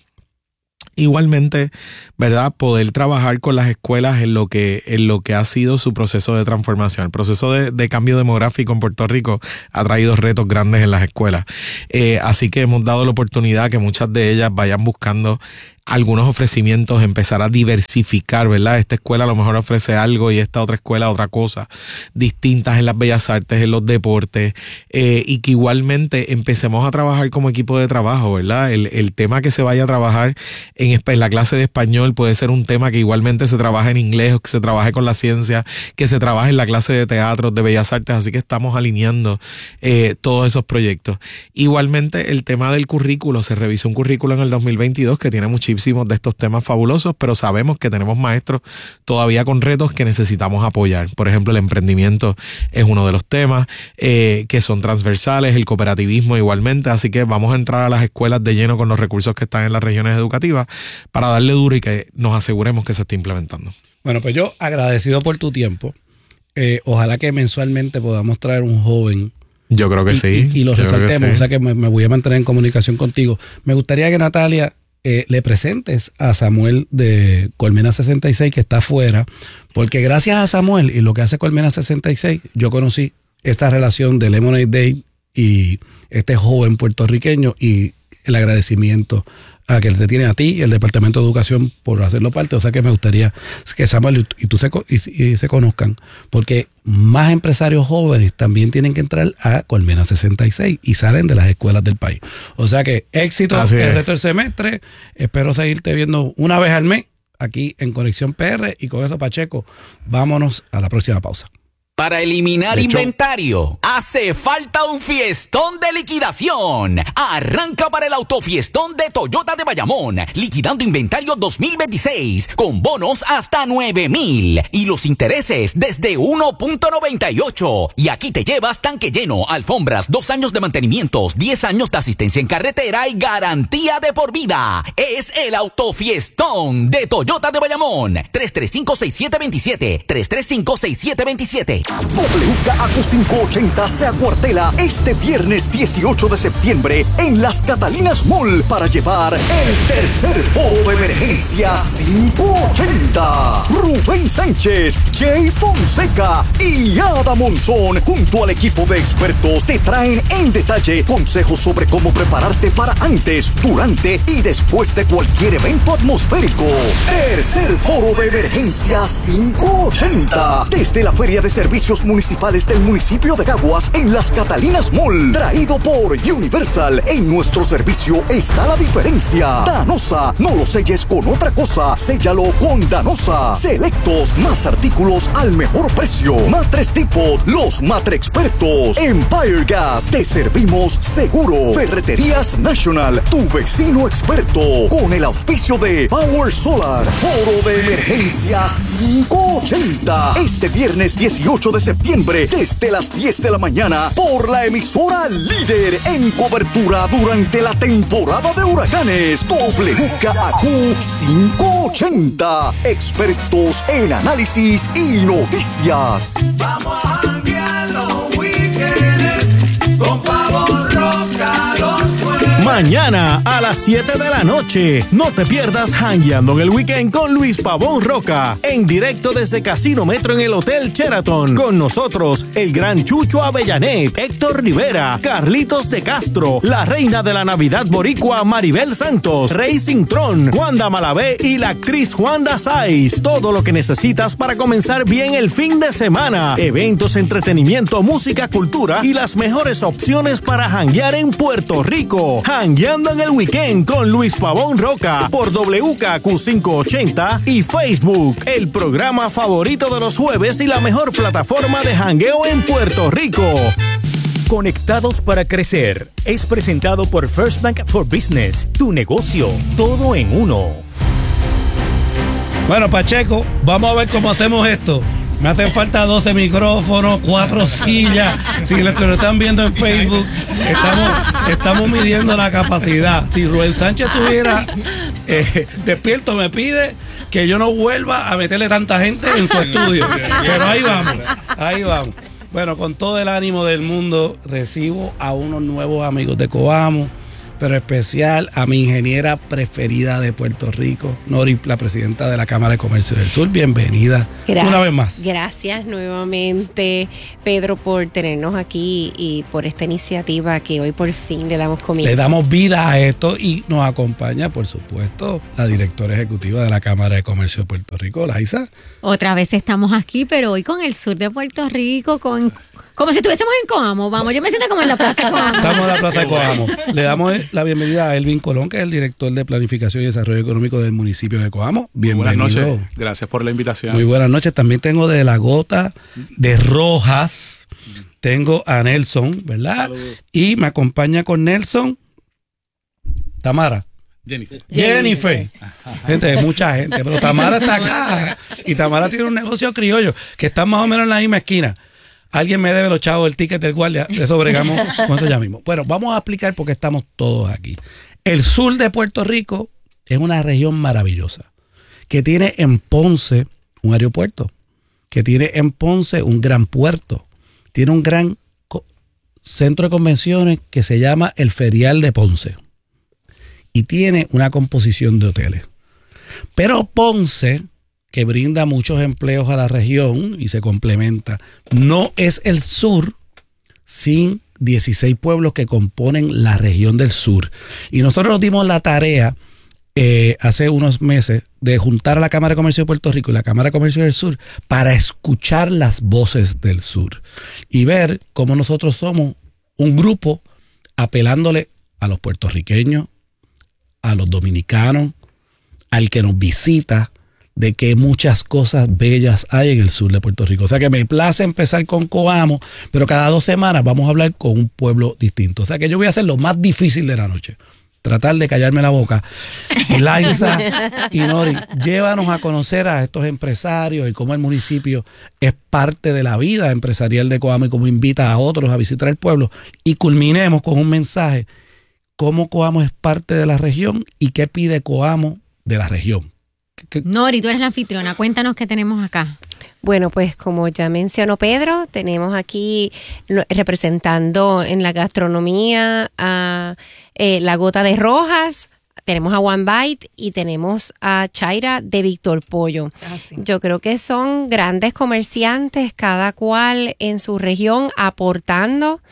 Igualmente, ¿verdad?, poder trabajar con las escuelas en lo que, en lo que ha sido su proceso de transformación. El proceso de, de cambio demográfico en Puerto Rico ha traído retos grandes en las escuelas. Eh, así que hemos dado la oportunidad que muchas de ellas vayan buscando algunos ofrecimientos, empezar a diversificar, ¿verdad? Esta escuela a lo mejor ofrece algo y esta otra escuela otra cosa, distintas en las bellas artes, en los deportes, eh, y que igualmente empecemos a trabajar como equipo de trabajo, ¿verdad? El, el tema que se vaya a trabajar en, en la clase de español puede ser un tema que igualmente se trabaja en inglés, que se trabaje con la ciencia, que se trabaje en la clase de teatro, de bellas artes, así que estamos alineando eh, todos esos proyectos. Igualmente el tema del currículo, se revisó un currículo en el dos mil veintidós que tiene muchísimos de estos temas fabulosos, pero sabemos que tenemos maestros todavía con retos que necesitamos apoyar. Por ejemplo, el emprendimiento es uno de los temas eh, que son transversales, el cooperativismo igualmente, así que vamos a entrar a las escuelas de lleno con los recursos que están en las regiones educativas para darle duro y que nos aseguremos que se esté implementando. Bueno, pues yo agradecido por tu tiempo. Eh, ojalá que mensualmente podamos traer un joven. Yo creo que y, sí. Y, y lo resaltemos, sí. O sea que me, me voy a mantener en comunicación contigo. Me gustaría que Natalia Eh, le presentes a Samuel de Colmena sesenta y seis que está afuera, porque gracias a Samuel y lo que hace Colmena sesenta y seis, yo conocí esta relación de Lemonade Day y este joven puertorriqueño y el agradecimiento a que te tiene a ti y el Departamento de Educación por hacerlo parte. O sea que me gustaría que Samuel y tú se, y, y se conozcan, porque más empresarios jóvenes también tienen que entrar a Colmena sesenta y seis y salen de las escuelas del país. O sea que éxito Así el es. resto del semestre. Espero seguirte viendo una vez al mes aquí en Conexión P R, y con eso, Pacheco, vámonos a la próxima pausa. Para eliminar De hecho, inventario, hace falta un fiestón de liquidación. Arranca para el autofiestón de Toyota de Bayamón, liquidando inventario dos mil veintiséis, con bonos hasta nueve mil y los intereses desde uno punto noventa y ocho. Y aquí te llevas tanque lleno, alfombras, dos años de mantenimientos, diez años de asistencia en carretera y garantía de por vida. Es el autofiestón de Toyota de Bayamón. tres tres cinco, seis siete dos siete, tres tres cinco, seis siete dos siete. W K A Q quinientos ochenta se acuartela este viernes dieciocho de septiembre en Las Catalinas Mall para llevar el tercer foro de emergencia quinientos ochenta. Rubén Sánchez, Jay Fonseca y Ada Monzón junto al equipo de expertos te traen en detalle consejos sobre cómo prepararte para antes, durante y después de cualquier evento atmosférico. Tercer foro de emergencia quinientos ochenta desde la Feria de Servicios Municipales del municipio de Caguas en Las Catalinas Mall, traído por Universal. En nuestro servicio está la diferencia. Danosa, no lo selles con otra cosa, séllalo con Danosa. Selectos, más artículos al mejor precio. Matres Depot, los matre expertos. Empire Gas, te servimos seguro. Ferreterías National, tu vecino experto. Con el auspicio de Power Solar. Foro de emergencia quinientos ochenta este viernes dieciocho de septiembre desde las diez de la mañana por la emisora líder en cobertura durante la temporada de huracanes. W K A Q quinientos ochenta, expertos en análisis y noticias. Vamos a janguear los weekends con Pavón Roca los jueves. Mañana a las siete de la noche, no te pierdas Jangueando en el Weekend con Luis Pavón Roca, en directo desde Casino Metro en el Hotel Sheraton. Con nosotros, el gran Chucho Avellanet, Héctor Rivera, Carlitos de Castro, la reina de la Navidad boricua Maribel Santos, Rey Cintrón, Wanda Malavé y la actriz Juanda Saiz. Todo lo que necesitas para comenzar bien el fin de semana. Eventos, entretenimiento, música, cultura y las mejores opciones para janguear en Puerto Rico. Jangueando en el Weekend con Luis Pavón Roca por W K A Q quinientos ochenta y Facebook, el programa favorito de los jueves y la mejor plataforma de jangueo en Puerto Rico. Conectados para crecer es presentado por First Bank for Business, tu negocio, todo en uno. Bueno, Pacheco, vamos a ver cómo hacemos esto. Me hacen falta doce micrófonos, cuatro sillas. Si los que lo están viendo en Facebook, estamos, estamos midiendo la capacidad. Si Rubén Sánchez estuviera eh, despierto, me pide que yo no vuelva a meterle tanta gente en su estudio. Pero ahí vamos, ahí vamos. Bueno, con todo el ánimo del mundo, recibo a unos nuevos amigos de Coamo, pero especial a mi ingeniera preferida de Puerto Rico, Nori, la presidenta de la Cámara de Comercio del Sur. Bienvenida Gracias, una vez más. Gracias nuevamente, Pedro, por tenernos aquí y por esta iniciativa que hoy por fin le damos comienzo. Le damos vida a esto y nos acompaña, por supuesto, la directora ejecutiva de la Cámara de Comercio de Puerto Rico, Laisa. Otra vez estamos aquí, pero hoy con el sur de Puerto Rico, con como si estuviésemos en Coamo. Vamos, yo me siento como en la plaza de Coamo. Estamos en la plaza de Coamo. Le damos la bienvenida a Elvin Colón, que es el director de Planificación y Desarrollo Económico del municipio de Coamo. Bienvenido. Buenas noches. Gracias por la invitación. Muy buenas noches. También tengo de la Gota de Rojas. Tengo a Nelson, ¿verdad? Saludos. Y me acompaña con Nelson Tamara. Jennifer. Jennifer. Gente, mucha gente, pero Tamara está acá. Y Tamara tiene un negocio criollo que está más o menos en la misma esquina. Alguien me debe los chavos el ticket del guardia. Eso bregamos con esto ya mismo. Bueno, vamos a explicar por qué estamos todos aquí. El sur de Puerto Rico es una región maravillosa que tiene en Ponce un aeropuerto, que tiene en Ponce un gran puerto, tiene un gran centro de convenciones que se llama el Ferial de Ponce y tiene una composición de hoteles. Pero Ponce, que brinda muchos empleos a la región y se complementa, no es el sur sin dieciséis pueblos que componen la región del sur. Y nosotros nos dimos la tarea eh, hace unos meses de juntar a la Cámara de Comercio de Puerto Rico y la Cámara de Comercio del Sur para escuchar las voces del sur y ver cómo nosotros somos un grupo apelándole a los puertorriqueños, a los dominicanos, al que nos visita, de que muchas cosas bellas hay en el sur de Puerto Rico. O sea que me place empezar con Coamo, pero cada dos semanas vamos a hablar con un pueblo distinto. O sea que yo voy a hacer lo más difícil de la noche, tratar de callarme la boca. Laisa y Nori, llévanos a conocer a estos empresarios y cómo el municipio es parte de la vida empresarial de Coamo y cómo invita a otros a visitar el pueblo. Y culminemos con un mensaje, cómo Coamo es parte de la región y qué pide Coamo de la región. Nori, tú eres la anfitriona, cuéntanos qué tenemos acá. Bueno, pues como ya mencionó Pedro, tenemos aquí representando en la gastronomía a eh, La Gota de Rojas, tenemos a One Bite y tenemos a Chaira de Víctor Pollo. Ah, sí. Yo creo que son grandes comerciantes, cada cual en su región aportando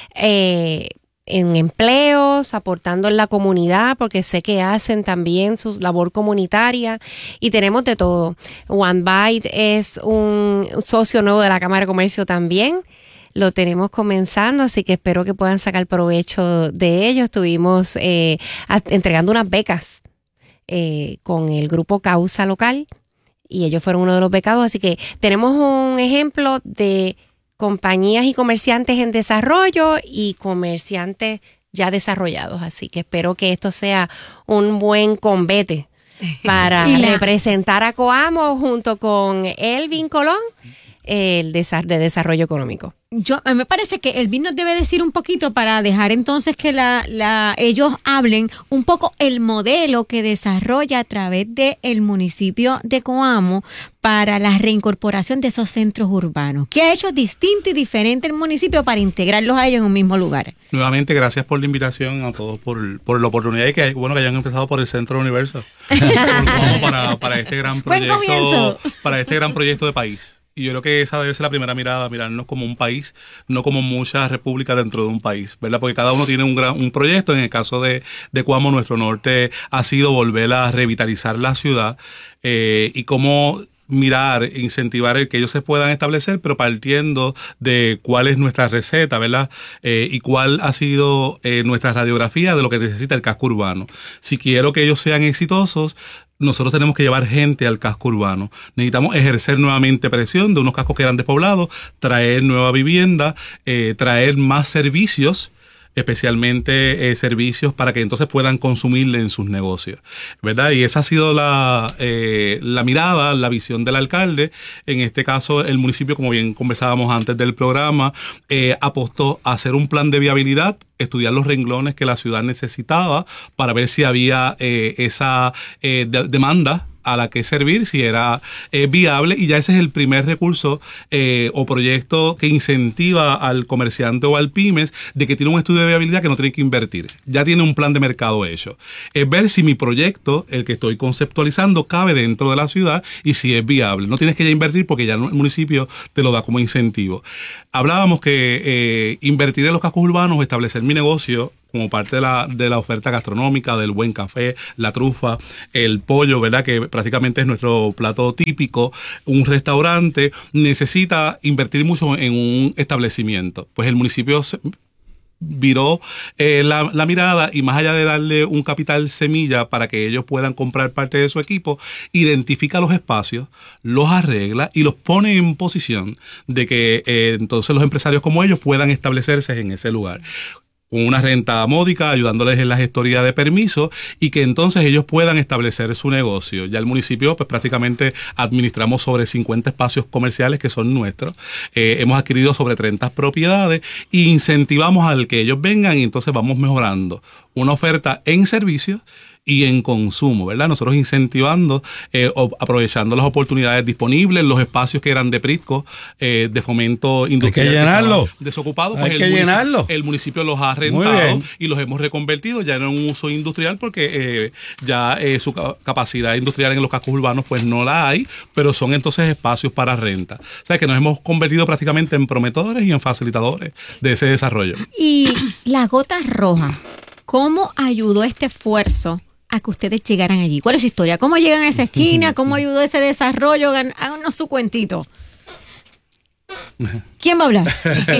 eh, en empleos, aportando en la comunidad, porque sé que hacen también su labor comunitaria y tenemos de todo. One Bite es un socio nuevo de la Cámara de Comercio también. Lo tenemos comenzando, así que espero que puedan sacar provecho de ello. Estuvimos eh, a, entregando unas becas eh, con el grupo Causa Local y ellos fueron uno de los becados, así que tenemos un ejemplo de compañías y comerciantes en desarrollo y comerciantes ya desarrollados. Así que espero que esto sea un buen convete para la... representar a Coamo junto con Elvin Colón, el de desarrollo económico. Yo, a mí me parece que Elvin nos debe decir un poquito para dejar entonces que la, la, ellos hablen un poco el modelo que desarrolla a través del municipio de Coamo para la reincorporación de esos centros urbanos. ¿Qué ha hecho distinto y diferente el municipio para integrarlos a ellos en un mismo lugar? Nuevamente, gracias por la invitación a todos, por, por la oportunidad y que, bueno, que hayan empezado por el Centro Universo para, para este gran proyecto, para este gran proyecto de país. Y yo creo que esa debe ser la primera mirada, mirarnos como un país, no como muchas repúblicas dentro de un país, ¿verdad? Porque cada uno tiene un gran un proyecto. En el caso de, de Coamo, nuestro norte ha sido volver a revitalizar la ciudad eh, y cómo mirar, incentivar el que ellos se puedan establecer, pero partiendo de cuál es nuestra receta, ¿verdad? Eh, y cuál ha sido eh, nuestra radiografía de lo que necesita el casco urbano. Si quiero que ellos sean exitosos, nosotros tenemos que llevar gente al casco urbano. Necesitamos ejercer nuevamente presión de unos cascos que eran despoblados, traer nueva vivienda, eh, traer más servicios especialmente eh, servicios para que entonces puedan consumirle en sus negocios, ¿verdad? Y esa ha sido la, eh, la mirada, la visión del alcalde. En este caso, el municipio, como bien conversábamos antes del programa, eh, apostó a hacer un plan de viabilidad, estudiar los renglones que la ciudad necesitaba para ver si había eh, esa eh, de- demanda a la que servir, si era eh, viable, y ya ese es el primer recurso eh, o proyecto que incentiva al comerciante o al pymes de que tiene un estudio de viabilidad que no tiene que invertir. Ya tiene un plan de mercado hecho. Es ver si mi proyecto, el que estoy conceptualizando, cabe dentro de la ciudad y si es viable. No tienes que ya invertir porque ya el municipio te lo da como incentivo. Hablábamos que eh, invertir en los cascos urbanos o establecer mi negocio como parte de la, de la oferta gastronómica, del buen café, la trufa, el pollo, ¿verdad? Que prácticamente es nuestro plato típico. Un restaurante necesita invertir mucho en un establecimiento. Pues el municipio se viró eh, la, la mirada y más allá de darle un capital semilla para que ellos puedan comprar parte de su equipo, identifica los espacios, los arregla y los pone en posición de que eh, entonces los empresarios como ellos puedan establecerse en ese lugar, con una renta módica, ayudándoles en la gestoría de permisos y que entonces ellos puedan establecer su negocio. Ya el municipio, pues prácticamente administramos sobre cincuenta espacios comerciales que son nuestros. Eh, hemos adquirido sobre treinta propiedades e incentivamos al que ellos vengan y entonces vamos mejorando una oferta en servicios y en consumo, ¿verdad? Nosotros incentivando, eh, o, aprovechando las oportunidades disponibles, los espacios que eran de Pritco, eh, de fomento industrial. Hay que llenarlo. Desocupados, Hay pues que el municipio, llenarlo. el municipio los ha Muy rentado bien. y los hemos reconvertido ya en un uso industrial porque eh, ya eh, su ca- capacidad industrial en los cascos urbanos pues no la hay, pero son entonces espacios para renta. O sea que nos hemos convertido prácticamente en promotores y en facilitadores de ese desarrollo. Y la gota roja, ¿cómo ayudó este esfuerzo a que ustedes llegaran allí? ¿Cuál es su historia? ¿Cómo llegan a esa esquina? ¿Cómo ayudó ese desarrollo? Gan- Háganos su cuentito. ¿Quién va a hablar?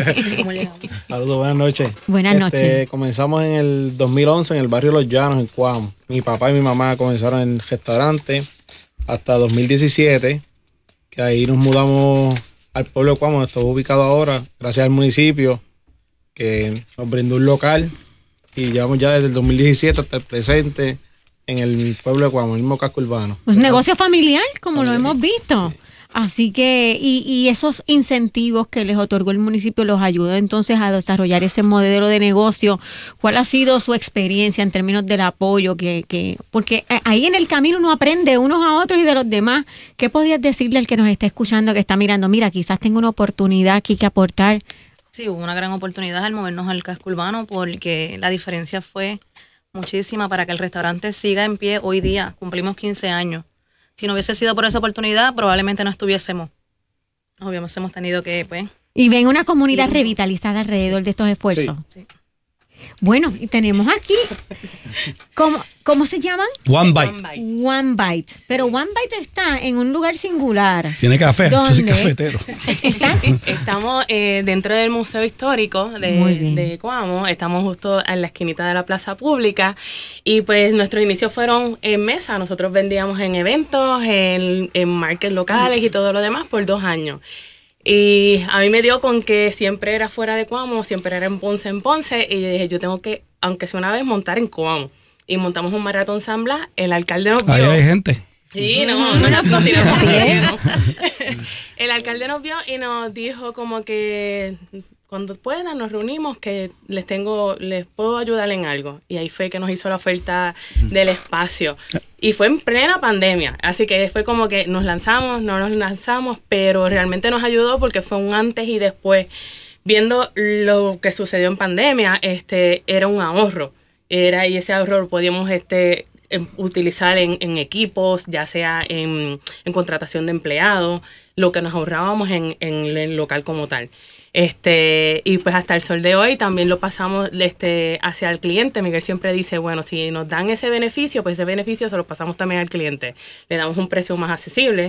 Saludos, buenas noches. Buenas Este, noches. Comenzamos en el dos mil once en el barrio Los Llanos, en Cuamo. Mi papá y mi mamá comenzaron en el restaurante hasta dos mil diecisiete, que ahí nos mudamos al pueblo de Cuamo, donde estamos ubicados ahora, gracias al municipio que nos brindó un local y llevamos ya desde el dos mil diecisiete hasta el presente en el pueblo de Cuamo, el mismo casco urbano. Pues negocio familiar, como lo hemos visto. Así que, y, y esos incentivos que les otorgó el municipio los ayuda entonces a desarrollar ese modelo de negocio. ¿Cuál ha sido su experiencia en términos del apoyo? que, que Porque ahí en el camino uno aprende unos a otros y de los demás. ¿Qué podrías decirle al que nos está escuchando, que está mirando? Mira, quizás tengo una oportunidad aquí que aportar. Sí, hubo una gran oportunidad al movernos al casco urbano porque la diferencia fue muchísima para que el restaurante siga en pie hoy día. Cumplimos quince años. Si no hubiese sido por esa oportunidad, probablemente no estuviésemos. Nos hubiésemos tenido que, pues... Y ven una comunidad revitalizada alrededor de estos esfuerzos. Sí. Sí. Bueno, y tenemos aquí, ¿cómo, ¿cómo se llaman? One Bite. One Bite. Pero One Bite está en un lugar singular. Tiene café, yo soy ¿Dónde? cafetero. Estamos eh, dentro del Museo Histórico Muy bien. de, de Coamo. Estamos justo en la esquinita de la plaza pública. Y pues nuestros inicios fueron en mesa. Nosotros vendíamos en eventos, en, en markets locales y todo lo demás por dos años. Y a mí me dio con que siempre era fuera de Coamo, siempre era en Ponce, en Ponce. Y yo dije, yo tengo que, aunque sea una vez, montar en Coamo. Y montamos un maratón San Blas. El alcalde nos vio. Ahí hay gente. Sí, no, no, no, no tiramos Así es. ¿no? El alcalde nos vio y nos dijo como que cuando puedan nos reunimos que les tengo, les puedo ayudar en algo. Y ahí fue que nos hizo la oferta del espacio. Y fue en plena pandemia, así que fue como que nos lanzamos, no nos lanzamos, pero realmente nos ayudó porque fue un antes y después. Viendo lo que sucedió en pandemia, este, era un ahorro. Era, y ese ahorro lo podíamos este, en, utilizar en, en equipos, ya sea en, en contratación de empleados, lo que nos ahorrábamos en, en el local como tal. Este, y pues hasta el sol de hoy también lo pasamos este, hacia el cliente. Miguel siempre dice, bueno, si nos dan ese beneficio, pues ese beneficio se lo pasamos también al cliente. Le damos un precio más accesible,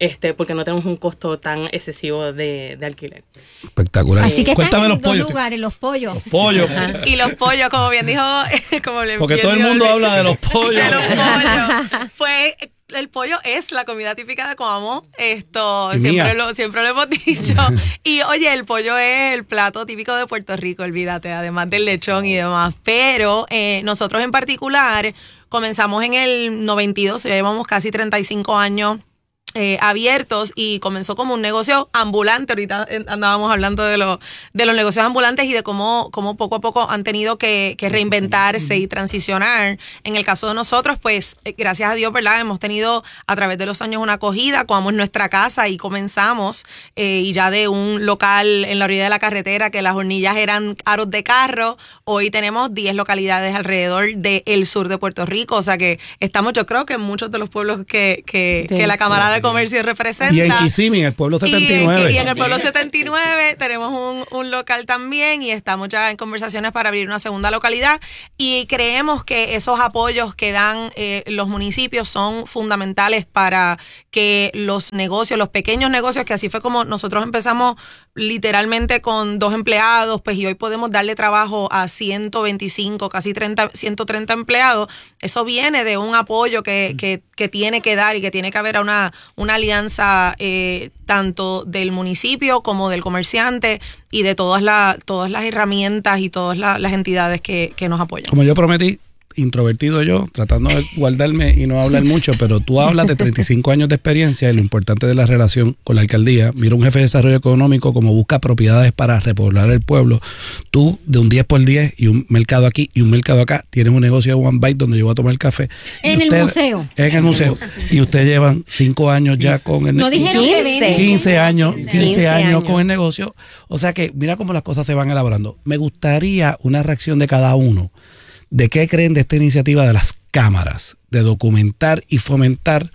este, porque no tenemos un costo tan excesivo de, de alquiler. Espectacular. Así que Cuéntame están los en dos pollos. lugares, los pollos. Los pollos. Y los pollos, como bien dijo, como bien Porque todo el dijo mundo Luis, habla de los pollos. de los pollos. Pues el pollo es la comida típica de Coamo. Esto Y siempre mía. lo, siempre lo hemos dicho. Y oye, el pollo es el plato típico de Puerto Rico, olvídate, además del lechón y demás. Pero eh, nosotros en particular comenzamos en el noventa y dos, ya llevamos casi treinta y cinco años Eh, abiertos y comenzó como un negocio ambulante. Ahorita eh, andábamos hablando de, lo, de los negocios ambulantes y de cómo, cómo poco a poco han tenido que, que reinventarse y transicionar. En el caso de nosotros, pues eh, gracias a Dios, ¿verdad? Hemos tenido a través de los años una acogida, como en nuestra casa y comenzamos eh, y ya de un local en la orilla de la carretera que las hornillas eran aros de carro, hoy tenemos diez localidades alrededor del sur de Puerto Rico, o sea que estamos, yo creo que en muchos de los pueblos que, que, que la Cámara de Comercio representa. Y en Kissimmee, en el pueblo setenta y nueve. Y en, y en el pueblo setenta y nueve tenemos un, un local también y estamos ya en conversaciones para abrir una segunda localidad y creemos que esos apoyos que dan eh, los municipios son fundamentales para que los negocios, los pequeños negocios, que así fue como nosotros empezamos literalmente con dos empleados, pues y hoy podemos darle trabajo a ciento veinticinco, casi treinta, ciento treinta empleados. Eso viene de un apoyo que, que, que tiene que dar y que tiene que haber una, una alianza eh, tanto del municipio como del comerciante y de todas, la, todas las herramientas y todas la, las entidades que, que nos apoyan. Como yo prometí, introvertido yo, tratando de guardarme y no hablar mucho, pero tú hablas de treinta y cinco años de experiencia y lo importante de la relación con la alcaldía. Mira, un jefe de desarrollo económico como busca propiedades para repoblar el pueblo. Tú, de un diez por diez y un mercado aquí y un mercado acá, tienes un negocio de One Bite donde yo voy a tomar café. En el museo. En el museo. Y ustedes llevan cinco años ya con el No negocio. dijeron que venden. quince años, quince, quince años, años con el negocio. O sea que mira cómo las cosas se van elaborando. Me gustaría una reacción de cada uno. ¿De qué creen de esta iniciativa de las cámaras? De documentar y fomentar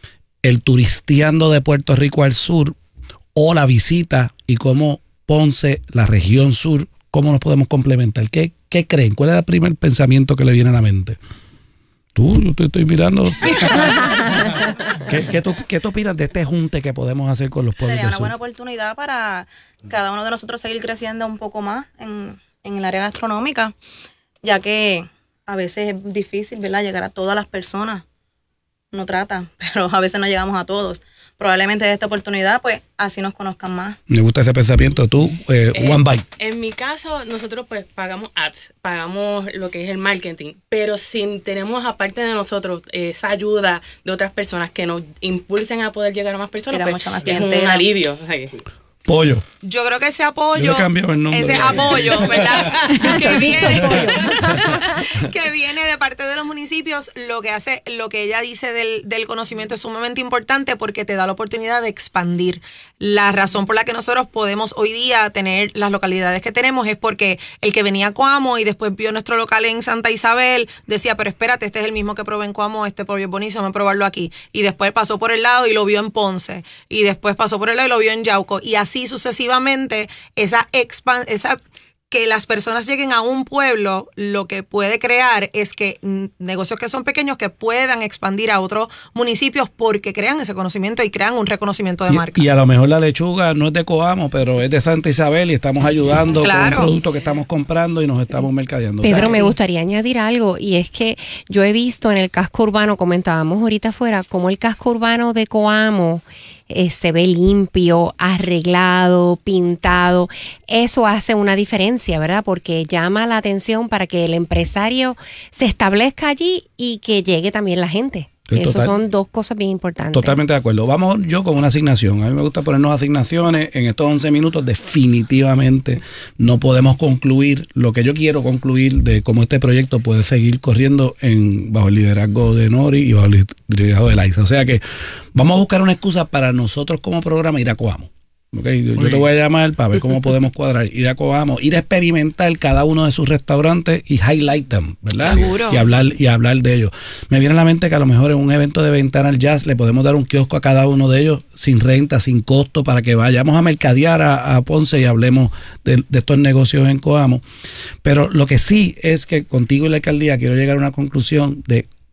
el turisteando de Puerto Rico al sur o la visita y cómo Ponce, la región sur, cómo nos podemos complementar. ¿Qué, qué creen? ¿Cuál es el primer pensamiento que le viene a la mente? Tú, yo te estoy mirando. ¿Qué, qué, tú, ¿Qué tú opinas de este junte que podemos hacer con los pueblos Sería del una sur? buena oportunidad para cada uno de nosotros seguir creciendo un poco más en, en el área gastronómica, ya que a veces es difícil, ¿verdad?, llegar a todas las personas. Uno trata, pero a veces no llegamos a todos. Probablemente de esta oportunidad, pues, así nos conozcan más. Me gusta ese pensamiento. Tú, eh, Eh, One Bite. En mi caso, nosotros pues pagamos ads, pagamos lo que es el marketing, pero si tenemos aparte de nosotros eh, esa ayuda de otras personas que nos impulsen a poder llegar a más personas, Llega pues, mucha más es un clientela. alivio. O sea, que- Pollo. Yo creo que ese apoyo, Yo le cambié el nombre. ese apoyo, ¿verdad? que, viene, que viene de parte de los municipios, lo que hace, lo que ella dice del, del conocimiento es sumamente importante porque te da la oportunidad de expandir. La razón por la que nosotros podemos hoy día tener las localidades que tenemos es porque el que venía a Coamo y después vio nuestro local en Santa Isabel, decía, pero espérate, este es el mismo que probé en Coamo, este pollo es buenísimo, voy a probarlo aquí. Y después pasó por el lado y lo vio en Ponce. Y después pasó por el lado y lo vio en Yauco. Y así Así sucesivamente, esa expan esa que las personas lleguen a un pueblo, lo que puede crear es que mm, negocios que son pequeños que puedan expandir a otros municipios porque crean ese conocimiento y crean un reconocimiento de marca. Y, y a lo mejor la lechuga no es de Coamo, pero es de Santa Isabel y estamos ayudando Claro. con un producto que estamos comprando y nos estamos mercadeando. Pedro, O sea, me sí. gustaría añadir algo y es que yo he visto en el casco urbano, comentábamos ahorita afuera, como el casco urbano de Coamo eh, se ve limpio, arreglado, pintado. Eso hace una diferencia, ¿verdad? Porque llama la atención para que el empresario se establezca allí y que llegue también la gente. Sí, Esas total. son dos cosas bien importantes. Totalmente de acuerdo. Vamos yo con una asignación. A mí me gusta ponernos asignaciones. En estos once minutos definitivamente no podemos concluir lo que yo quiero concluir de cómo este proyecto puede seguir corriendo en bajo el liderazgo de Nori y bajo el liderazgo de Laisa. O sea que vamos a buscar una excusa para nosotros como programa ir a Coamo. Okay, yo, yo te voy a llamar para ver cómo podemos cuadrar, ir a Coamo, ir a experimentar cada uno de sus restaurantes y highlight them, ¿verdad? Seguro. Y hablar y hablar de ellos. Me viene a la mente que a lo mejor en un evento de Ventana al Jazz le podemos dar un kiosco a cada uno de ellos sin renta, sin costo, para que vayamos a mercadear a, a Ponce y hablemos de, de estos negocios en Coamo. Pero lo que sí es que contigo y la alcaldía quiero llegar a una conclusión de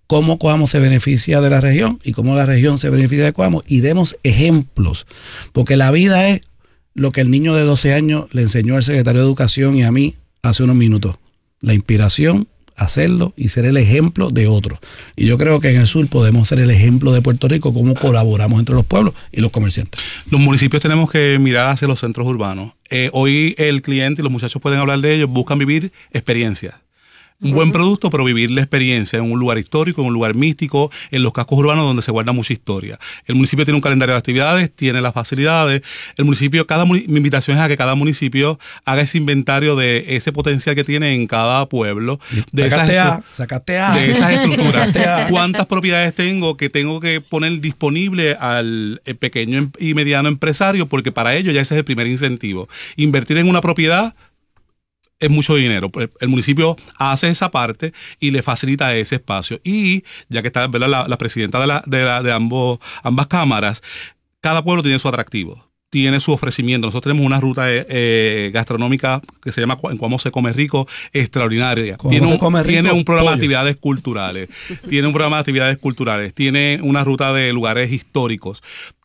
cómo Coamo se beneficia de la región y cómo la región se beneficia de Coamo, y demos ejemplos, porque la vida es lo que el niño de doce años le enseñó al secretario de Educación y a mí hace unos minutos, la inspiración, hacerlo y ser el ejemplo de otros. Y yo creo que en el sur podemos ser el ejemplo de Puerto Rico, cómo colaboramos entre los pueblos y los comerciantes. Los municipios tenemos que mirar hacia los centros urbanos. Eh, hoy el cliente y los muchachos pueden hablar de ellos, buscan vivir experiencias. Un buen producto, pero vivir la experiencia en un lugar histórico, en un lugar místico, en los cascos urbanos donde se guarda mucha historia. El municipio tiene un calendario de actividades, tiene las facilidades. El municipio, cada mi invitación es a que cada municipio haga ese inventario de ese potencial que tiene en cada pueblo. De esas, a, sacaste a. de esas estructuras. ¿Cuántas propiedades tengo que tengo que poner disponible al pequeño y mediano empresario? Porque para ello ya ese es el primer incentivo. Invertir en una propiedad es mucho dinero. El municipio hace esa parte y le facilita ese espacio. Y ya que está, ¿verdad?, la, la presidenta de, la, de, la, de ambos, ambas cámaras, cada pueblo tiene su atractivo, tiene su ofrecimiento. Nosotros tenemos una ruta eh, gastronómica que se llama En Coamo se come rico, extraordinaria. Tiene un, rico, tiene un programa pollo. de actividades culturales, tiene un programa de actividades culturales, tiene una ruta de lugares históricos,